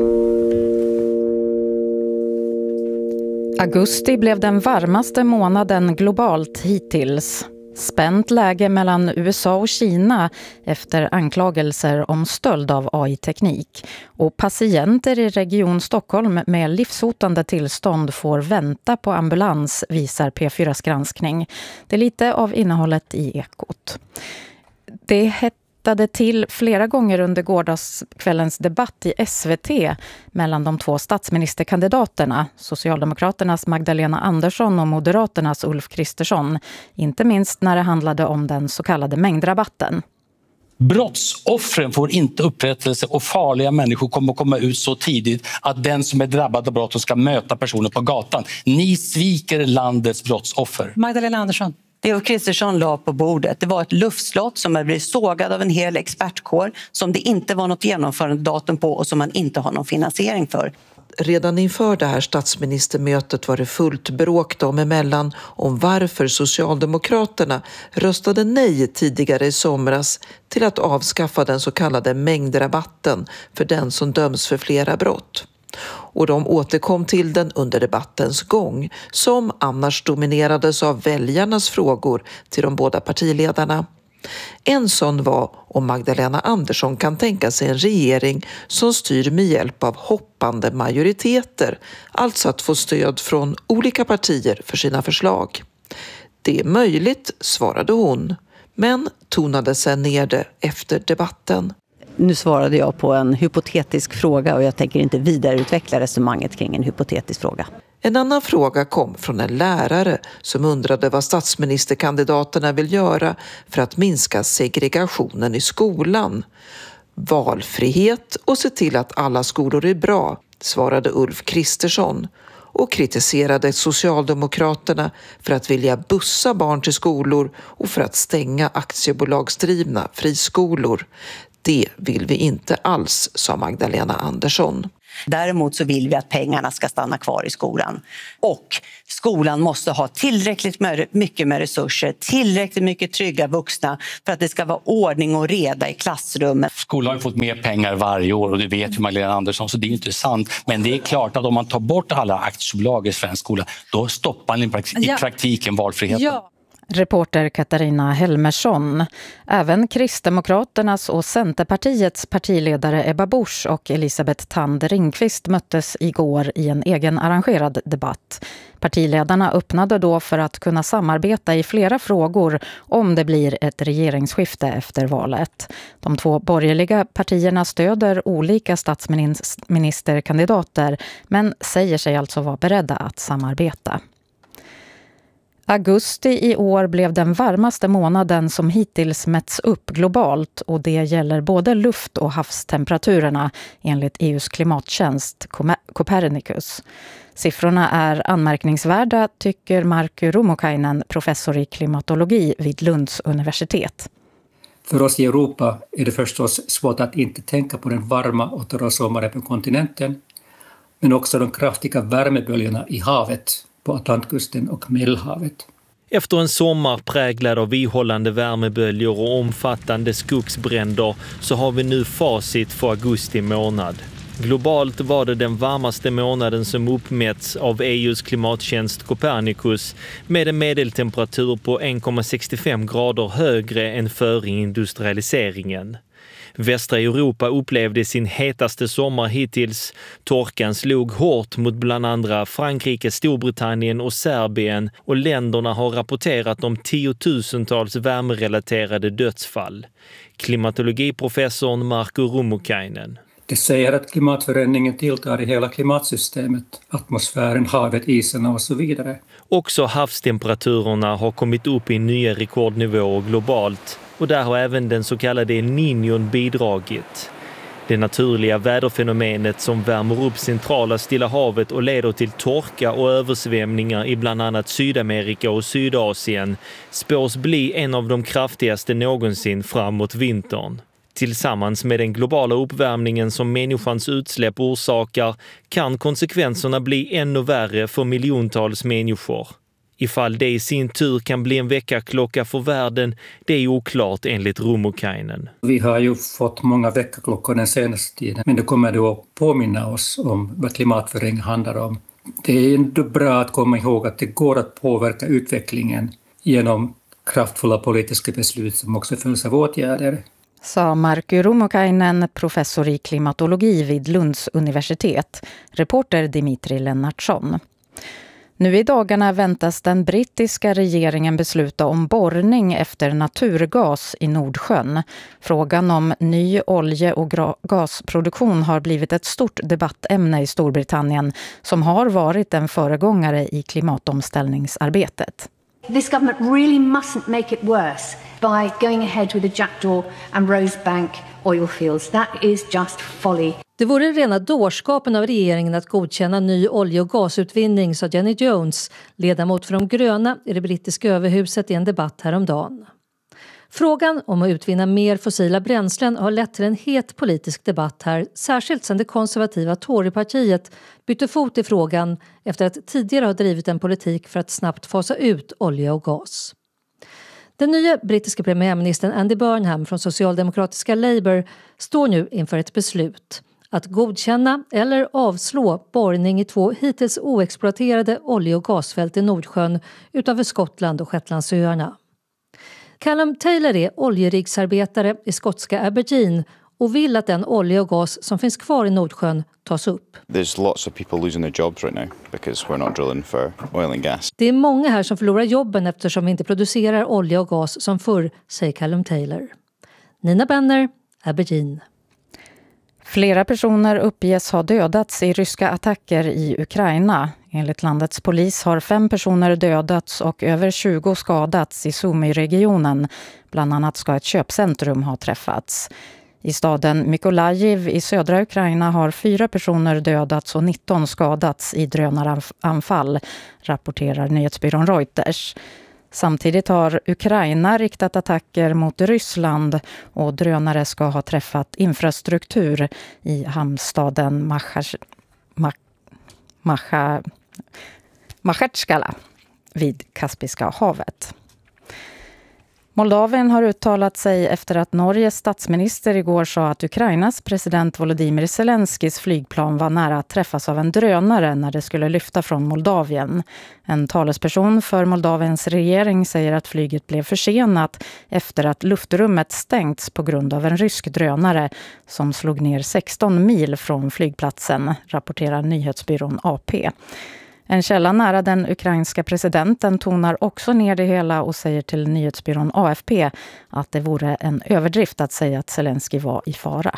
Augusti blev den varmaste månaden globalt hittills. Spänt läge mellan U S A och Kina efter anklagelser om stöld av A I-teknik. Och patienter i Region Stockholm med livshotande tillstånd får vänta på ambulans, visar P fyras granskning. Det är lite av innehållet i Ekot. Det hettade till flera gånger under gårdagskvällens debatt i S V T mellan de två statsministerkandidaterna, Socialdemokraternas Magdalena Andersson och Moderaternas Ulf Kristersson, inte minst när det handlade om den så kallade mängdrabatten. Brottsoffren får inte upprättelse och farliga människor kommer att komma ut så tidigt att den som är drabbad av brott ska möta personen på gatan. Ni sviker landets brottsoffer. Magdalena Andersson. Det Ulf Kristersson la på bordet, det var ett luftslott som har blivit sågad av en hel expertkår som det inte var något genomförandedatum på och som man inte har någon finansiering för. Redan inför det här statsministermötet var det fullt bråk dem emellan om varför Socialdemokraterna röstade nej tidigare i somras till att avskaffa den så kallade mängdrabatten för den som döms för flera brott. Och de återkom till den under debattens gång, som annars dominerades av väljarnas frågor till de båda partiledarna. En sån var om Magdalena Andersson kan tänka sig en regering som styr med hjälp av hoppande majoriteter, alltså att få stöd från olika partier för sina förslag. Det är möjligt, svarade hon, men tonade sen ner det efter debatten. Nu svarade jag på en hypotetisk fråga och jag tänker inte vidareutveckla resonemanget kring en hypotetisk fråga. En annan fråga kom från en lärare som undrade vad statsministerkandidaterna vill göra för att minska segregationen i skolan. Valfrihet och se till att alla skolor är bra, svarade Ulf Kristersson och kritiserade Socialdemokraterna för att vilja bussa barn till skolor och för att stänga aktiebolagsdrivna friskolor. Det vill vi inte alls, sa Magdalena Andersson. Däremot så vill vi att pengarna ska stanna kvar i skolan. Och skolan måste ha tillräckligt mycket med resurser, tillräckligt mycket trygga vuxna för att det ska vara ordning och reda i klassrummet. Skolan har fått mer pengar varje år och det vet ju Magdalena Andersson, så det är inte sant. Men det är klart att om man tar bort alla aktiebolag i svensk skola, då stoppar man i praktiken valfriheten. Ja. Reporter Katarina Helmersson. Även Kristdemokraternas och Centerpartiets partiledare Ebba Busch och Elisabeth Thand Ringqvist möttes igår i en egen arrangerad debatt. Partiledarna öppnade då för att kunna samarbeta i flera frågor om det blir ett regeringsskifte efter valet. De två borgerliga partierna stöder olika statsministerkandidater men säger sig alltså vara beredda att samarbeta. Augusti i år blev den varmaste månaden som hittills mätts upp globalt och det gäller både luft- och havstemperaturerna enligt E U:s klimattjänst Copernicus. Siffrorna är anmärkningsvärda, tycker Markku Rummukainen, professor i klimatologi vid Lunds universitet. För oss i Europa är det förstås svårt att inte tänka på den varma och torra sommaren på kontinenten, men också de kraftiga värmeböljorna i havet på Atlantkusten och Medelhavet. Efter en sommar präglad av ihållande värmeböljor och omfattande skogsbränder så har vi nu facit för augusti månad. Globalt var det den varmaste månaden som uppmätts av E U:s klimattjänst Copernicus med en medeltemperatur på en komma sextiofem grader högre än före industrialiseringen. Västra Europa upplevde sin hetaste sommar hittills. Torkan slog hårt mot bland andra Frankrike, Storbritannien och Serbien och länderna har rapporterat om tiotusentals värmerelaterade dödsfall. Klimatologiprofessorn Markku Rummukainen. Det säger att klimatförändringen tilltar i hela klimatsystemet, atmosfären, havet, isarna och så vidare. Också havstemperaturerna har kommit upp i nya rekordnivåer globalt. Och där har även den så kallade El Niñon bidragit. Det naturliga väderfenomenet som värmer upp centrala Stilla havet och leder till torka och översvämningar i bland annat Sydamerika och Sydasien spås bli en av de kraftigaste någonsin framåt vintern. Tillsammans med den globala uppvärmningen som människans utsläpp orsakar kan konsekvenserna bli ännu värre för miljontals människor. Ifall det i sin tur kan bli en väckarklocka för världen, det är oklart enligt Rummukainen. Vi har ju fått många väckarklockor den senaste tiden, men det kommer då att påminna oss om vad klimatförändring handlar om. Det är ändå bra att komma ihåg att det går att påverka utvecklingen genom kraftfulla politiska beslut som också följs av åtgärder. Sa Markku Rummukainen, professor i klimatologi vid Lunds universitet. Reporter Dimitri Lennartsson. Nu i dagarna väntas den brittiska regeringen besluta om borrning efter naturgas i Nordsjön. Frågan om ny olje- och gasproduktion har blivit ett stort debattämne i Storbritannien som har varit en föregångare i klimatomställningsarbetet. This government really mustn't make it worse by going ahead with the Jackdaw and Rosebank oil fields. That is just folly. Det vore rena dårskapen av regeringen att godkänna ny olje- och gasutvinning, sa Jenny Jones, ledamot för de gröna i det brittiska överhuset i en debatt häromdagen. Frågan om att utvinna mer fossila bränslen har lett till en het politisk debatt här, särskilt sedan det konservativa Torypartiet bytte fot i frågan efter att tidigare ha drivit en politik för att snabbt fasa ut olja och gas. Den nya brittiska premiärministern Andy Burnham från socialdemokratiska Labour står nu inför ett beslut att godkänna eller avslå borrning i två hittills oexploaterade olje- och gasfält i Nordsjön utanför Skottland och Shetlandsöarna. Callum Taylor är oljeriggsarbetare i skotska Aberdeen och vill att den olja och gas som finns kvar i Nordsjön tas upp. There's lots of people losing their jobs right now because we're not drilling for oil and gas. Det är många här som förlorar jobben eftersom vi inte producerar olja och gas som förr, säger Callum Taylor. Nina Benner, Aberdeen. Flera personer uppges ha dödats i ryska attacker i Ukraina. Enligt landets polis har fem personer dödats och över tjugo skadats i Sumy-regionen. Bland annat ska ett köpcentrum ha träffats. I staden Mykolaiv i södra Ukraina har fyra personer dödats och nitton skadats i drönaranfall, rapporterar nyhetsbyrån Reuters. Samtidigt har Ukraina riktat attacker mot Ryssland och drönare ska ha träffat infrastruktur i hamnstaden Machatskala vid Kaspiska havet. Moldavien har uttalat sig efter att Norges statsminister igår sa att Ukrainas president Volodymyr Zelenskis flygplan var nära att träffas av en drönare när det skulle lyfta från Moldavien. En talesperson för Moldaviens regering säger att flyget blev försenat efter att luftrummet stängts på grund av en rysk drönare som slog ner sexton mil från flygplatsen, rapporterar nyhetsbyrån A P. En källa nära den ukrainska presidenten tonar också ner det hela och säger till nyhetsbyrån A F P att det vore en överdrift att säga att Zelensky var i fara.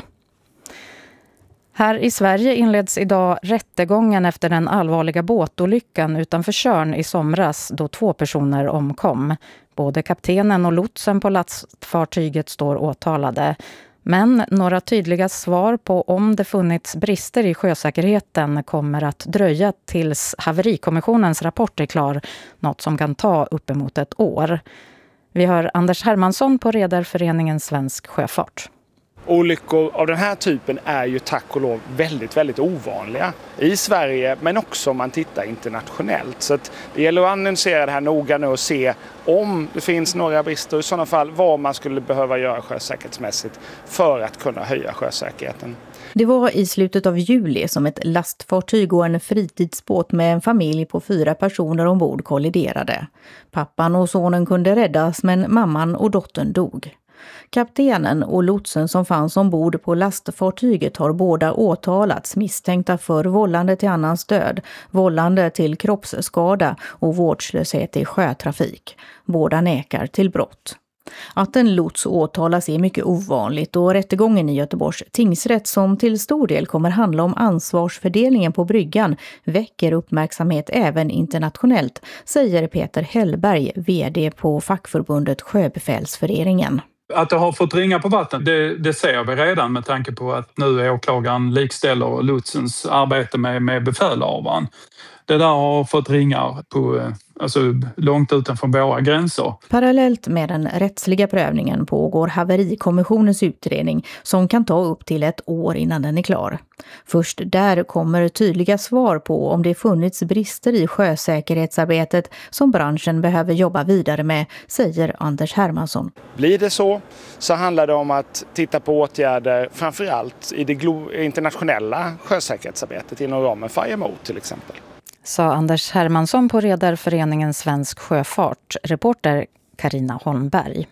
Här i Sverige inleds idag rättegången efter den allvarliga båtolyckan utanför Tjörn i somras då två personer omkom. Både kaptenen och lotsen på lastfartyget står åtalade. Men några tydliga svar på om det funnits brister i sjösäkerheten kommer att dröja tills haverikommissionens rapport är klar, något som kan ta uppemot ett år. Vi hör Anders Hermansson på Redarföreningen Svensk Sjöfart. Olyckor av den här typen är ju tack och lov väldigt, väldigt ovanliga i Sverige, men också om man tittar internationellt. Så att det gäller att analysera det här noga nu och se om det finns några brister, i sådana fall vad man skulle behöva göra sjösäkerhetsmässigt för att kunna höja sjösäkerheten. Det var i slutet av juli som ett lastfartyg och en fritidsbåt med en familj på fyra personer ombord kolliderade. Pappan och sonen kunde räddas, men mamman och dottern dog. Kaptenen och lotsen som fanns ombord på lastfartyget har båda åtalats misstänkta för vållande till annans död, vållande till kroppsskada och vårdslöshet i sjötrafik. Båda nekar till brott. Att en lots åtalas är mycket ovanligt och rättegången i Göteborgs tingsrätt som till stor del kommer handla om ansvarsfördelningen på bryggan väcker uppmärksamhet även internationellt, säger Peter Hellberg, vd på fackförbundet Sjöbefälsföreningen. Att det har fått ringa på vatten, det, det ser vi redan med tanke på att nu är åklagaren likställer lotsens arbete med, med befälhavaren. Det där har fått ringar på, alltså, långt utanför våra gränser. Parallellt med den rättsliga prövningen pågår haverikommissionens utredning som kan ta upp till ett år innan den är klar. Först där kommer tydliga svar på om det funnits brister i sjösäkerhetsarbetet som branschen behöver jobba vidare med, säger Anders Hermansson. Blir det så, så handlar det om att titta på åtgärder framförallt i det internationella sjösäkerhetsarbetet inom ramen för I M O till exempel. Sa Anders Hermansson på Redarföreningen Svensk Sjöfart, reporter Carina Holmberg.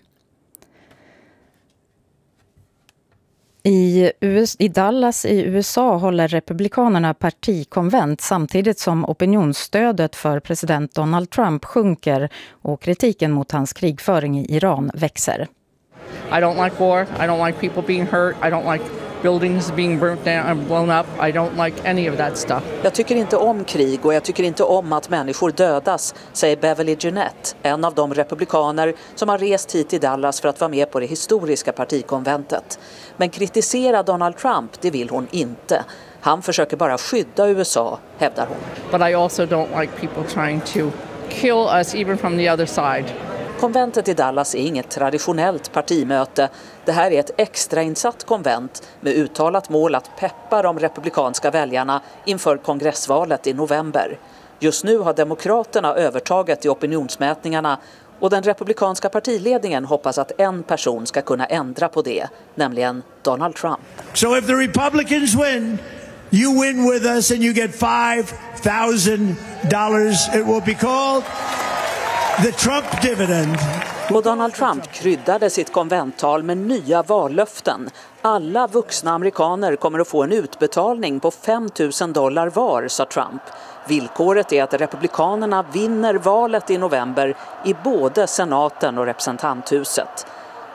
I, U S, I Dallas i U S A håller republikanerna partikonvent samtidigt som opinionsstödet för president Donald Trump sjunker och kritiken mot hans krigföring i Iran växer. I don't like war. I don't like people being hurt. I don't like buildings being burnt down and blown up. I don't like any of that stuff. Jag tycker inte om krig och jag tycker inte om att människor dödas, säger Beverly Jeanette, en av de republikaner som har rest hit till Dallas för att vara med på det historiska partikonventet. Men kritisera Donald Trump, det vill hon inte. Han försöker bara skydda U S A, hävdar hon. But I also don't like people trying to kill us even from the other side. Konventet i Dallas är inget traditionellt partimöte. Det här är ett extrainsatt konvent med uttalat mål att peppa de republikanska väljarna inför kongressvalet i november. Just nu har demokraterna övertaget i opinionsmätningarna och den republikanska partiledningen hoppas att en person ska kunna ändra på det, nämligen Donald Trump. So if the Republicans win, you win with us and you get five thousand dollars. It will be called the Trump dividend. Och Donald Trump kryddade sitt konventtal med nya vallöften. Alla vuxna amerikaner kommer att få en utbetalning på fem tusen dollar var, sa Trump. Villkoret är att republikanerna vinner valet i november i både senaten och representanthuset.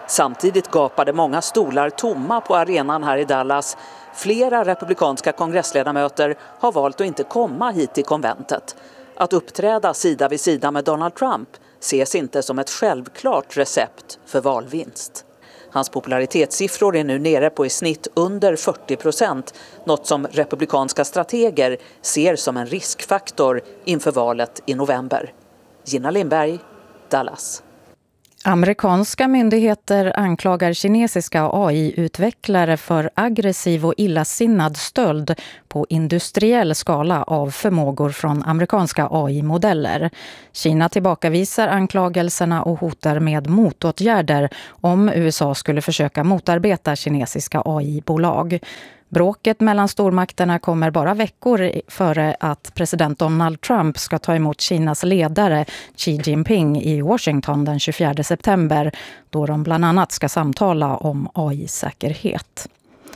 Samtidigt gapade många stolar tomma på arenan här i Dallas. Flera republikanska kongressledamöter har valt att inte komma hit till konventet. Att uppträda sida vid sida med Donald Trump ses inte som ett självklart recept för valvinst. Hans popularitetssiffror är nu nere på i snitt under fyrtio procent, något som republikanska strateger ser som en riskfaktor inför valet i november. Gina Lindberg, Dallas. Amerikanska myndigheter anklagar kinesiska A I-utvecklare för aggressiv och illasinnad stöld på industriell skala av förmågor från amerikanska A I-modeller. Kina tillbakavisar anklagelserna och hotar med motåtgärder om U S A skulle försöka motarbeta kinesiska A I-bolag. Bråket mellan stormakterna kommer bara veckor före att president Donald Trump ska ta emot Kinas ledare Xi Jinping i Washington den tjugofjärde september, då de bland annat ska samtala om A I-säkerhet.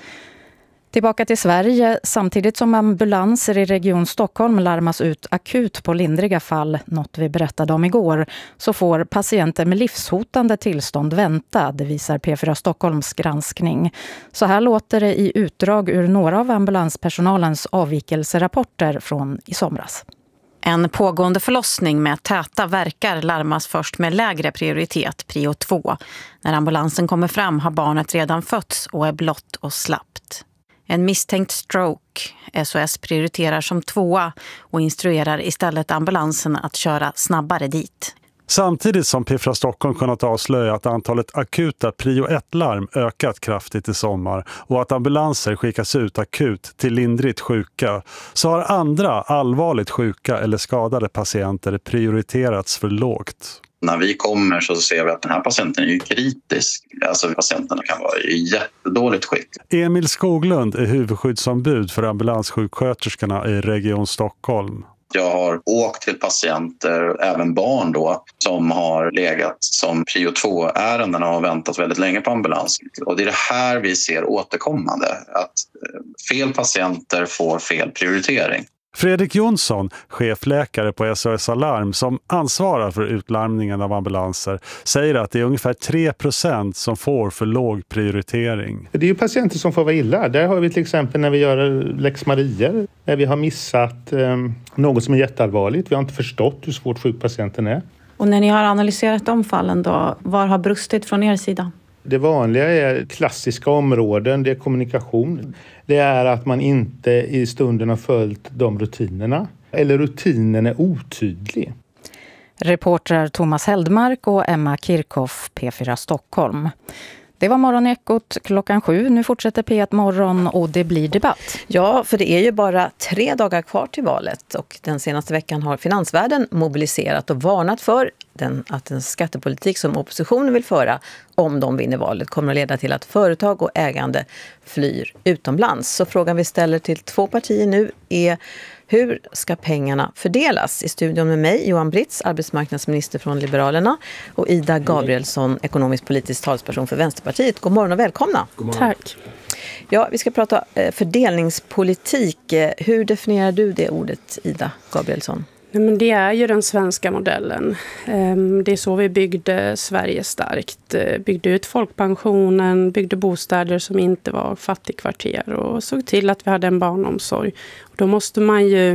Tillbaka till Sverige. Samtidigt som ambulanser i Region Stockholm larmas ut akut på lindriga fall, något vi berättade om igår, så får patienter med livshotande tillstånd vänta, det visar P fyra Stockholms granskning. Så här låter det i utdrag ur några av ambulanspersonalens avvikelserapporter från i somras. En pågående förlossning med täta verkar larmas först med lägre prioritet, prio två. När ambulansen kommer fram har barnet redan fötts och är blott och slappt. En misstänkt stroke. S O S prioriterar som tvåa och instruerar istället ambulansen att köra snabbare dit. Samtidigt som P fyra Stockholm kunnat avslöja att antalet akuta prio ett-larm ökat kraftigt i sommar och att ambulanser skickas ut akut till lindrigt sjuka, så har andra allvarligt sjuka eller skadade patienter prioriterats för lågt. När vi kommer så ser vi att den här patienten är ju kritisk. Alltså patienterna kan vara i jättedåligt skick. Emil Skoglund är huvudskyddsombud för ambulanssjuksköterskorna i Region Stockholm. Jag har åkt till patienter, även barn då, som har legat som prio två-ärenden och har väntat väldigt länge på ambulans. Och det är det här vi ser återkommande, att fel patienter får fel prioritering. Fredrik Jonsson, chefläkare på S O S Alarm som ansvarar för utlarmningen av ambulanser, säger att det är ungefär tre procent som får för låg prioritering. Det är ju patienter som får vara illa. Där har vi till exempel när vi gör Lex Marier, när vi har missat eh, något som är jätteallvarligt. Vi har inte förstått hur svårt sjuk patienten är. Och när ni har analyserat de fallen då, var har brustit från er sida? Det vanliga är klassiska områden, det är kommunikation. Det är att man inte i stunden har följt de rutinerna. Eller rutinen är otydlig. Reportrar Thomas Heldmark och Emma Kirchhoff, P fyra Stockholm. Det var Morgonekot klockan sju. Nu fortsätter P ett morgon och det blir debatt. Ja, för det är ju bara tre dagar kvar till valet och den senaste veckan har finansvärlden mobiliserat och varnat för den, att den skattepolitik som oppositionen vill föra om de vinner valet kommer att leda till att företag och ägande flyr utomlands. Så frågan vi ställer till två partier nu är: hur ska pengarna fördelas? I studion med mig, Johan Britz, arbetsmarknadsminister från Liberalerna, och Ida Gabrielsson, ekonomisk-politisk talsperson för Vänsterpartiet. God morgon och välkomna. God morgon. Tack. Ja, vi ska prata fördelningspolitik. Hur definierar du det ordet, Ida Gabrielsson? Nej, men det är ju den svenska modellen. Det är så vi byggde Sverige starkt. Byggde ut folkpensionen, byggde bostäder som inte var fattigkvarter och såg till att vi hade en barnomsorg. Och då måste man ju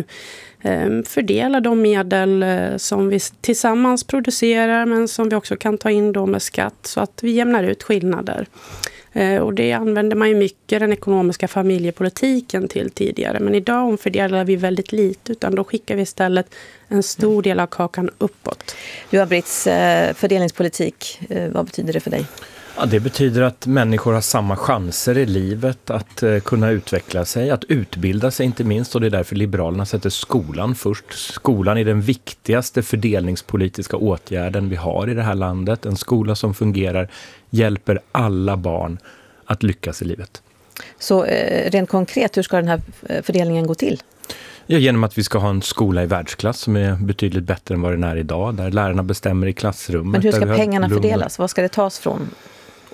fördela de medel som vi tillsammans producerar men som vi också kan ta in då med skatt så att vi jämnar ut skillnader. Och det använder man ju mycket den ekonomiska familjepolitiken till tidigare. Men idag omfördelar vi väldigt lite, utan då skickar vi istället en stor del av kakan uppåt. Johan Britz, fördelningspolitik, vad betyder det för dig? Ja, det betyder att människor har samma chanser i livet att uh, kunna utveckla sig, att utbilda sig inte minst, och det är därför Liberalerna sätter skolan först. Skolan är den viktigaste fördelningspolitiska åtgärden vi har i det här landet. En skola som fungerar hjälper alla barn att lyckas i livet. Så eh, rent konkret, hur ska den här fördelningen gå till? Ja, genom att vi ska ha en skola i världsklass som är betydligt bättre än vad den är idag, där lärarna bestämmer i klassrummet. Men hur ska där pengarna fördelas? Vad ska det tas från?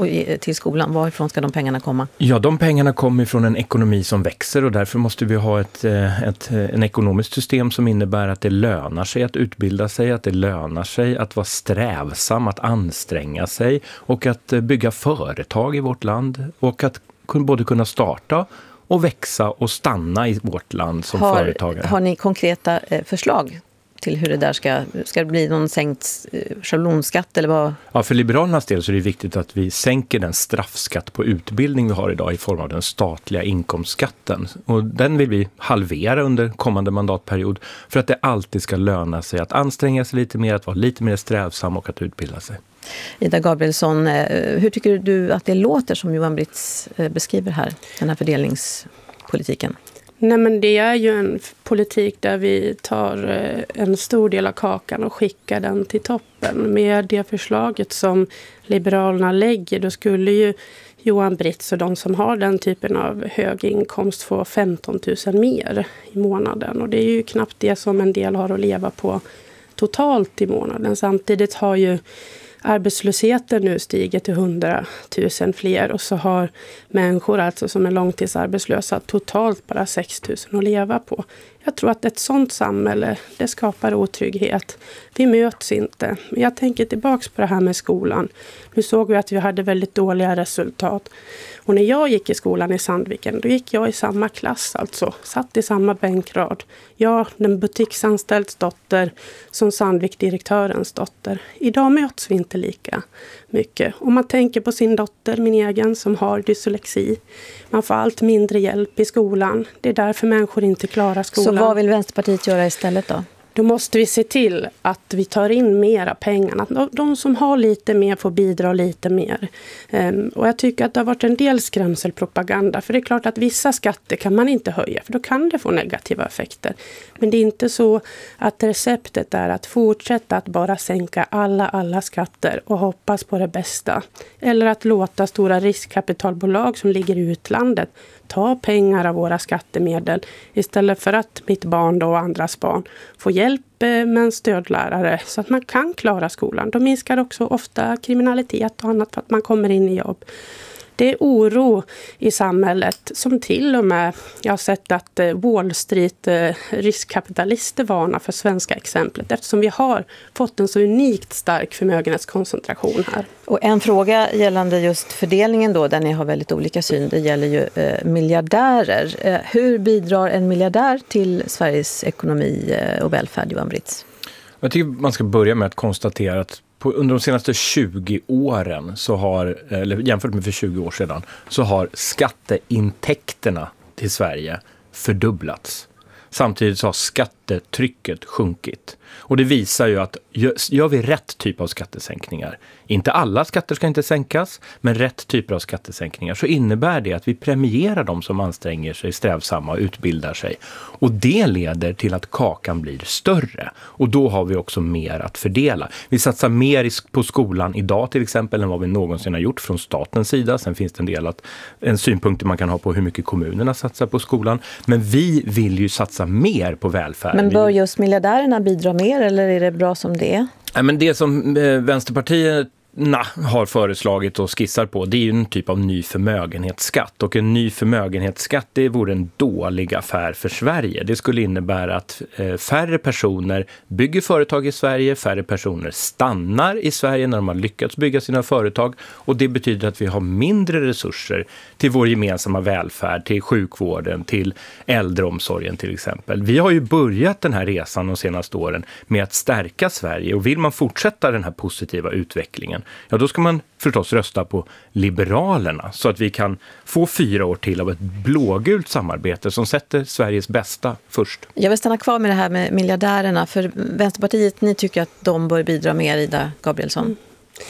och till skolan. Varifrån ska de pengarna komma? Ja, de pengarna kommer från en ekonomi som växer och därför måste vi ha ett, ett en ekonomiskt system som innebär att det lönar sig att utbilda sig, att det lönar sig att vara strävsam, att anstränga sig och att bygga företag i vårt land och att både kunna starta och växa och stanna i vårt land som har, företagare. Har ni konkreta eh, förslag till hur det där ska, ska det bli någon sänkt eh, schablonskatt eller vad? Ja, för Liberalernas del så är det viktigt att vi sänker den straffskatt på utbildning vi har idag i form av den statliga inkomstskatten. Och den vill vi halvera under kommande mandatperiod för att det alltid ska löna sig att anstränga sig lite mer, att vara lite mer strävsam och att utbilda sig. Ida Gabrielsson, hur tycker du att det låter som Johan Britz beskriver här, den här fördelningspolitiken? Nej, men det är ju en politik där vi tar en stor del av kakan och skickar den till toppen. Med det förslaget som Liberalerna lägger, då skulle ju Johan Britz och de som har den typen av hög inkomst få femton tusen mer i månaden. Och det är ju knappt det som en del har att leva på totalt i månaden. Samtidigt har ju arbetslösheten nu stiger till hundratusen fler och så har människor alltså som är långtidsarbetslösa totalt bara sex tusen att leva på. Jag tror att ett sånt samhälle, det skapar otrygghet. Vi möts inte. Jag tänker tillbaka på det här med skolan. Nu såg vi att vi hade väldigt dåliga resultat. Och när jag gick i skolan i Sandviken, då gick jag i samma klass alltså. Satt i samma bänkrad. Jag, den butiksanställds dotter, som Sandvik-direktörens dotter. Idag möts vi inte lika mycket. Om man tänker på sin dotter, min egen, som har dyslexi. Man får allt mindre hjälp i skolan. Det är därför människor inte klarar skolan. Så vad vill Vänsterpartiet göra istället då? Då måste vi se till att vi tar in mera pengar. Att de som har lite mer får bidra lite mer. Och jag tycker att det har varit en del skrämselpropaganda. För det är klart att vissa skatter kan man inte höja. För då kan det få negativa effekter. Men det är inte så att receptet är att fortsätta att bara sänka alla, alla skatter och hoppas på det bästa. Eller att låta stora riskkapitalbolag som ligger i utlandet ta pengar av våra skattemedel istället för att mitt barn då och andras barn får hjälp med en stödlärare så att man kan klara skolan. De minskar också ofta kriminalitet och annat för att man kommer in i jobb. Det är oro i samhället som till och med, jag har sett att Wall Street riskkapitalister varnar för svenska exemplet eftersom vi har fått en så unikt stark förmögenhetskoncentration här. Och en fråga gällande just fördelningen då, där ni har väldigt olika syn, det gäller ju eh, miljardärer. Eh, hur bidrar en miljardär till Sveriges ekonomi och välfärd, Johan Britz? Jag tycker man ska börja med att konstatera att på, under de senaste tjugo åren, så har, eller jämfört med för tjugo år sedan, så har skatteintäkterna till Sverige fördubblats. Samtidigt så har skattetrycket sjunkit. Och det visar ju att gör vi rätt typ av skattesänkningar, inte alla skatter ska inte sänkas, men rätt typer av skattesänkningar, så innebär det att vi premierar de som anstränger sig, strävsamma och utbildar sig. Och det leder till att kakan blir större. Och då har vi också mer att fördela. Vi satsar mer på skolan idag till exempel än vad vi någonsin har gjort från statens sida. Sen finns det en del att, en synpunkt man kan ha på hur mycket kommunerna satsar på skolan. Men vi vill ju satsa mer på välfärd. Men bör just miljardärerna bidra mer eller är det bra som det är? Nej, men det som Vänsterpartiet Na, har föreslagit och skissar på, det är ju en typ av ny förmögenhetsskatt. Och en ny förmögenhetsskatt, det vore en dålig affär för Sverige. Det skulle innebära att eh, färre personer bygger företag i Sverige, färre personer stannar i Sverige när de har lyckats bygga sina företag. Och det betyder att vi har mindre resurser till vår gemensamma välfärd, till sjukvården, till äldreomsorgen till exempel. Vi har ju börjat den här resan de senaste åren med att stärka Sverige, och vill man fortsätta den här positiva utvecklingen, ja, då ska man förstås rösta på Liberalerna så att vi kan få fyra år till av ett blågult samarbete som sätter Sveriges bästa först. Jag vill stanna kvar med det här med miljardärerna, för Vänsterpartiet, ni tycker att de bör bidra mer, Ida Gabrielsson. Mm.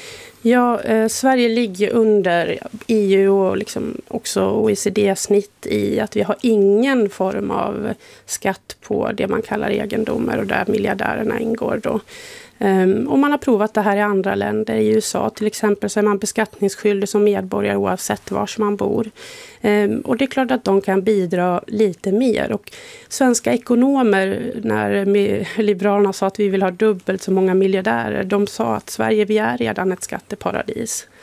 Ja, eh, Sverige ligger under E U och liksom också O E C D-snitt i att vi har ingen form av skatt på det man kallar egendomar, och där miljardärerna ingår då. Um, och man har provat det här i andra länder. I U S A till exempel så är man beskattningsskyldig som medborgare oavsett var man bor. Um, och det är klart att de kan bidra lite mer. Och svenska ekonomer, när Liberalerna sa att vi vill ha dubbelt så många miljardärer, de sa att Sverige, vi är redan ett skatteparadis.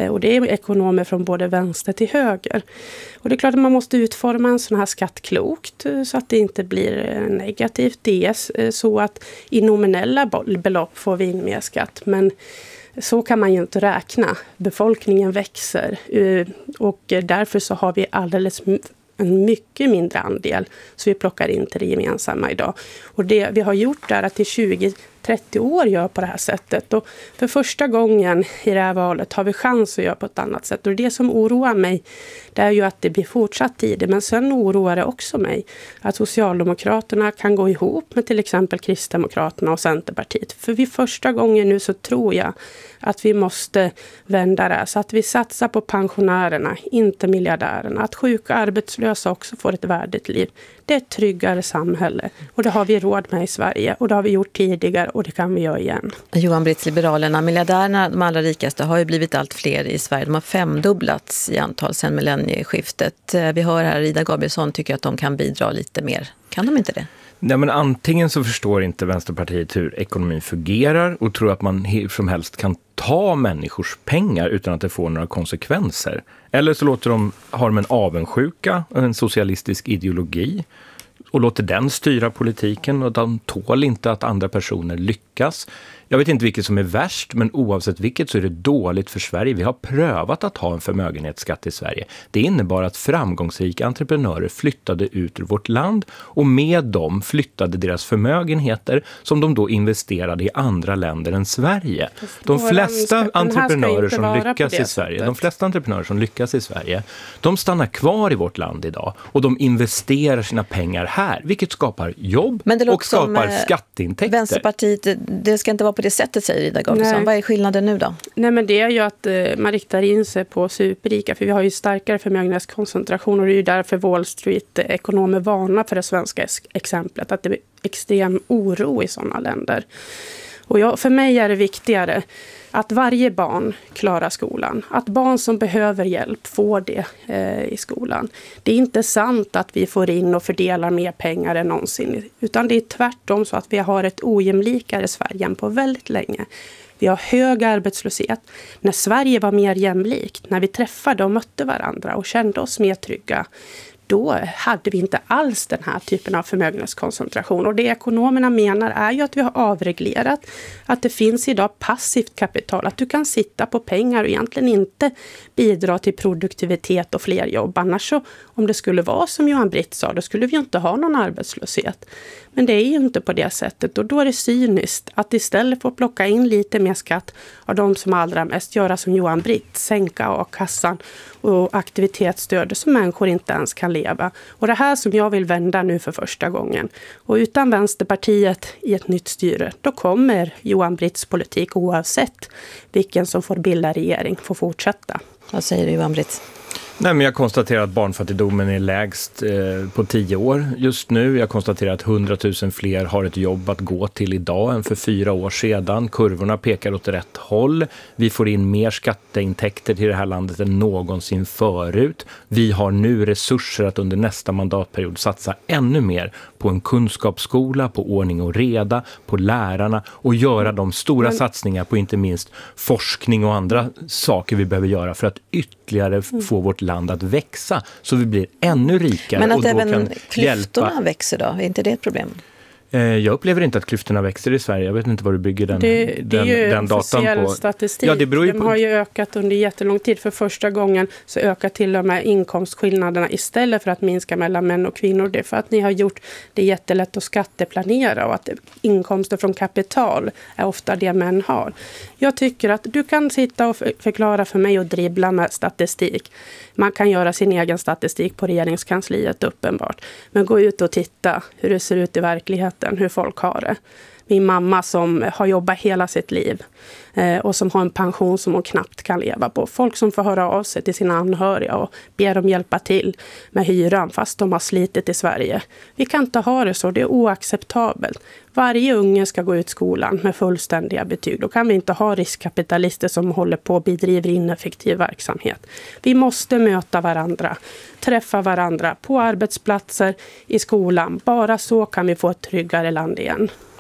Och det är ekonomer från både vänster till höger. Och det är klart att man måste utforma en sån här skatt klokt så att det inte blir negativt. Det är så att i nominella belopp får vi in mer skatt, men så kan man ju inte räkna. Befolkningen växer och därför så har vi alldeles en mycket mindre andel så vi plockar in till det gemensamma idag. Och det vi har gjort är att i tjugo trettio år gör på det här sättet. Och för första gången i det här valet har vi chans att göra på ett annat sätt. Och det som oroar mig, det är ju att det blir fortsatt tid. Men sen oroar det också mig att Socialdemokraterna kan gå ihop med till exempel Kristdemokraterna och Centerpartiet. För vid första gången nu så tror jag att vi måste vända det. Så att vi satsar på pensionärerna, inte miljardärerna. Att sjuka arbetslösa också får ett värdigt liv. Det är ett tryggare samhälle. Och det har vi råd med i Sverige. Och det har vi gjort tidigare och det kan vi göra igen. Johan Britz, Liberalerna. Miljardärerna, de allra rikaste, har ju blivit allt fler i Sverige. De har femdubblats i antal sedan millennieskiftet. Vi hör här Ida Gabrielsson tycker att de kan bidra lite mer. Kan de inte det? Nej, men antingen så förstår inte Vänsterpartiet hur ekonomin fungerar och tror att man hur som helst kan ta människors pengar utan att det får några konsekvenser. Eller så låter de, har de en avundsjuka och en socialistisk ideologi och låter den styra politiken och de tål inte att andra personer lyckas. Jag vet inte vilket som är värst, men oavsett vilket så är det dåligt för Sverige. Vi har prövat att ha en förmögenhetsskatt i Sverige. Det innebar att framgångsrika entreprenörer flyttade ut ur vårt land och med dem flyttade deras förmögenheter som de då investerade i andra länder än Sverige. De flesta entreprenörer som lyckas i Sverige, de flesta entreprenörer som lyckas i Sverige, de stannar kvar i vårt land idag och de investerar sina pengar här, vilket skapar jobb och skapar som, skatteintäkter. Vänsterpartiet, det ska inte vara på det sättet, säger Ida Gabrielsson. Nej. Vad är skillnaden nu då? Nej, men det är ju att eh, man riktar in sig på superrika, för vi har ju starkare förmögenhetskoncentration och det är ju därför Wall Street-ekonomer varnar för det svenska exemplet, att det är extrem oro i sådana länder. Och jag, för mig är det viktigare att varje barn klarar skolan. Att barn som behöver hjälp får det eh, i skolan. Det är inte sant att vi får in och fördelar mer pengar än någonsin. Utan det är tvärtom så att vi har ett ojämlikare Sverige än på väldigt länge. Vi har hög arbetslöshet. När Sverige var mer jämlikt, när vi träffade och mötte varandra och kände oss mer trygga, då hade vi inte alls den här typen av förmögenhetskoncentration. Och det ekonomerna menar är ju att vi har avreglerat, att det finns idag passivt kapital, att du kan sitta på pengar och egentligen inte bidra till produktivitet och fler jobb. Annars så, om det skulle vara som Johan Britz sa, då skulle vi inte ha någon arbetslöshet. Men det är ju inte på det sättet och då är det cyniskt att istället för att plocka in lite mer skatt av de som allra mest göra som Johan Britz, sänka a-kassan och aktivitetsstöd så människor inte ens kan leva. Och det här som jag vill vända nu för första gången. Och utan Vänsterpartiet i ett nytt styre, då kommer Johan Britz politik oavsett vilken som får bilda regering få fortsätta. Vad säger du, Johan Britz? Nej, men jag konstaterar att barnfattigdomen är lägst eh, på tio år just nu. Jag konstaterar att hundratusen fler har ett jobb att gå till idag än för fyra år sedan. Kurvorna pekar åt rätt håll. Vi får in mer skatteintäkter till det här landet än någonsin förut. Vi har nu resurser att under nästa mandatperiod satsa ännu mer på en kunskapsskola, på ordning och reda, på lärarna och göra de stora men... satsningar på inte minst forskning och andra saker vi behöver göra för att ytterligare mm. få vårt land att växa så vi blir ännu rikare. Men att och då även kan klyftorna hjälpa. växer då, är inte det ett problem? Jag upplever inte att klyftorna växer i Sverige. Jag vet inte vad du bygger den, det, det den, är ju den datan på. Statistik. Ja, det beror ju på. De har ju ökat under jättelång tid. För första gången så ökar till och med inkomstskillnaderna istället för att minska mellan män och kvinnor. Det är för att ni har gjort det jättelätt att skatteplanera och att inkomster från kapital är ofta det män har. Jag tycker att du kan sitta och förklara för mig och dribbla med statistik. Man kan göra sin egen statistik på regeringskansliet uppenbart. Men gå ut och titta hur det ser ut i verkligheten, hur folk har det. Min mamma som har jobbat hela sitt liv eh, och som har en pension som hon knappt kan leva på. Folk som får höra av sig till sina anhöriga och ber dem hjälpa till med hyran fast de har slitit i Sverige. Vi kan inte ha det så, det är oacceptabelt. Varje unge ska gå ut skolan med fullständiga betyg. Då kan vi inte ha riskkapitalister som håller på och bedriver ineffektiv verksamhet. Vi måste möta varandra, träffa varandra på arbetsplatser, i skolan. Bara så kan vi få ett tryggare land igen.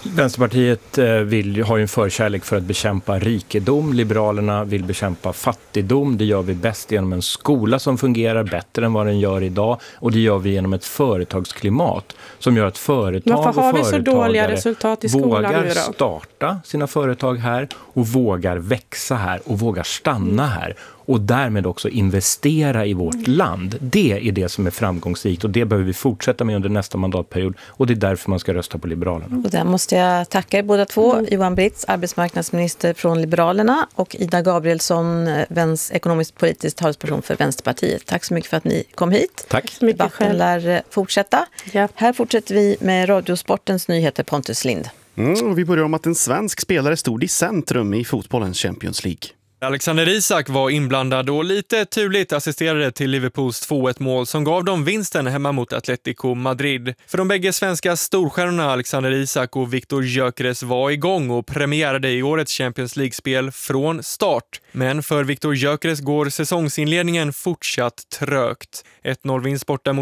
Vänsterpartiet vill, har ju en förkärlek för att bekämpa rikedom. Liberalerna vill bekämpa fattigdom. Det gör vi bäst genom en skola som fungerar bättre än vad den gör idag. Och det gör vi genom ett företagsklimat som gör att företag Varför har och vi så dåliga resultat i skolan vågar nu då? starta sina företag här och vågar växa här och vågar stanna här. Och därmed också investera i vårt land. Det är det som är framgångsrikt och det behöver vi fortsätta med under nästa mandatperiod. Och det är därför man ska rösta på Liberalerna. Och där måste jag tacka er båda två. Mm. Johan Britz, arbetsmarknadsminister från Liberalerna, och Ida Gabrielsson, väns, ekonomiskt politisk talesperson för Vänsterpartiet. Tack så mycket för att ni kom hit. Tack. Debatten lär fortsätta. Ja. Här fortsätter vi med Radiosportens nyheter. Pontus Lind. Mm, och vi börjar om att en svensk spelare stod i centrum i fotbollens Champions League. Alexander Isak var inblandad och lite turligt assisterade till Liverpools två ett mål som gav dem vinsten hemma mot Atletico Madrid. För de bägge svenska storstjärnorna Alexander Isak och Viktor Gyökeres var igång och premiärade i årets Champions League-spel från start. Men för Viktor Gyökeres går säsongsinledningen fortsatt trögt. ett noll vinst borta mot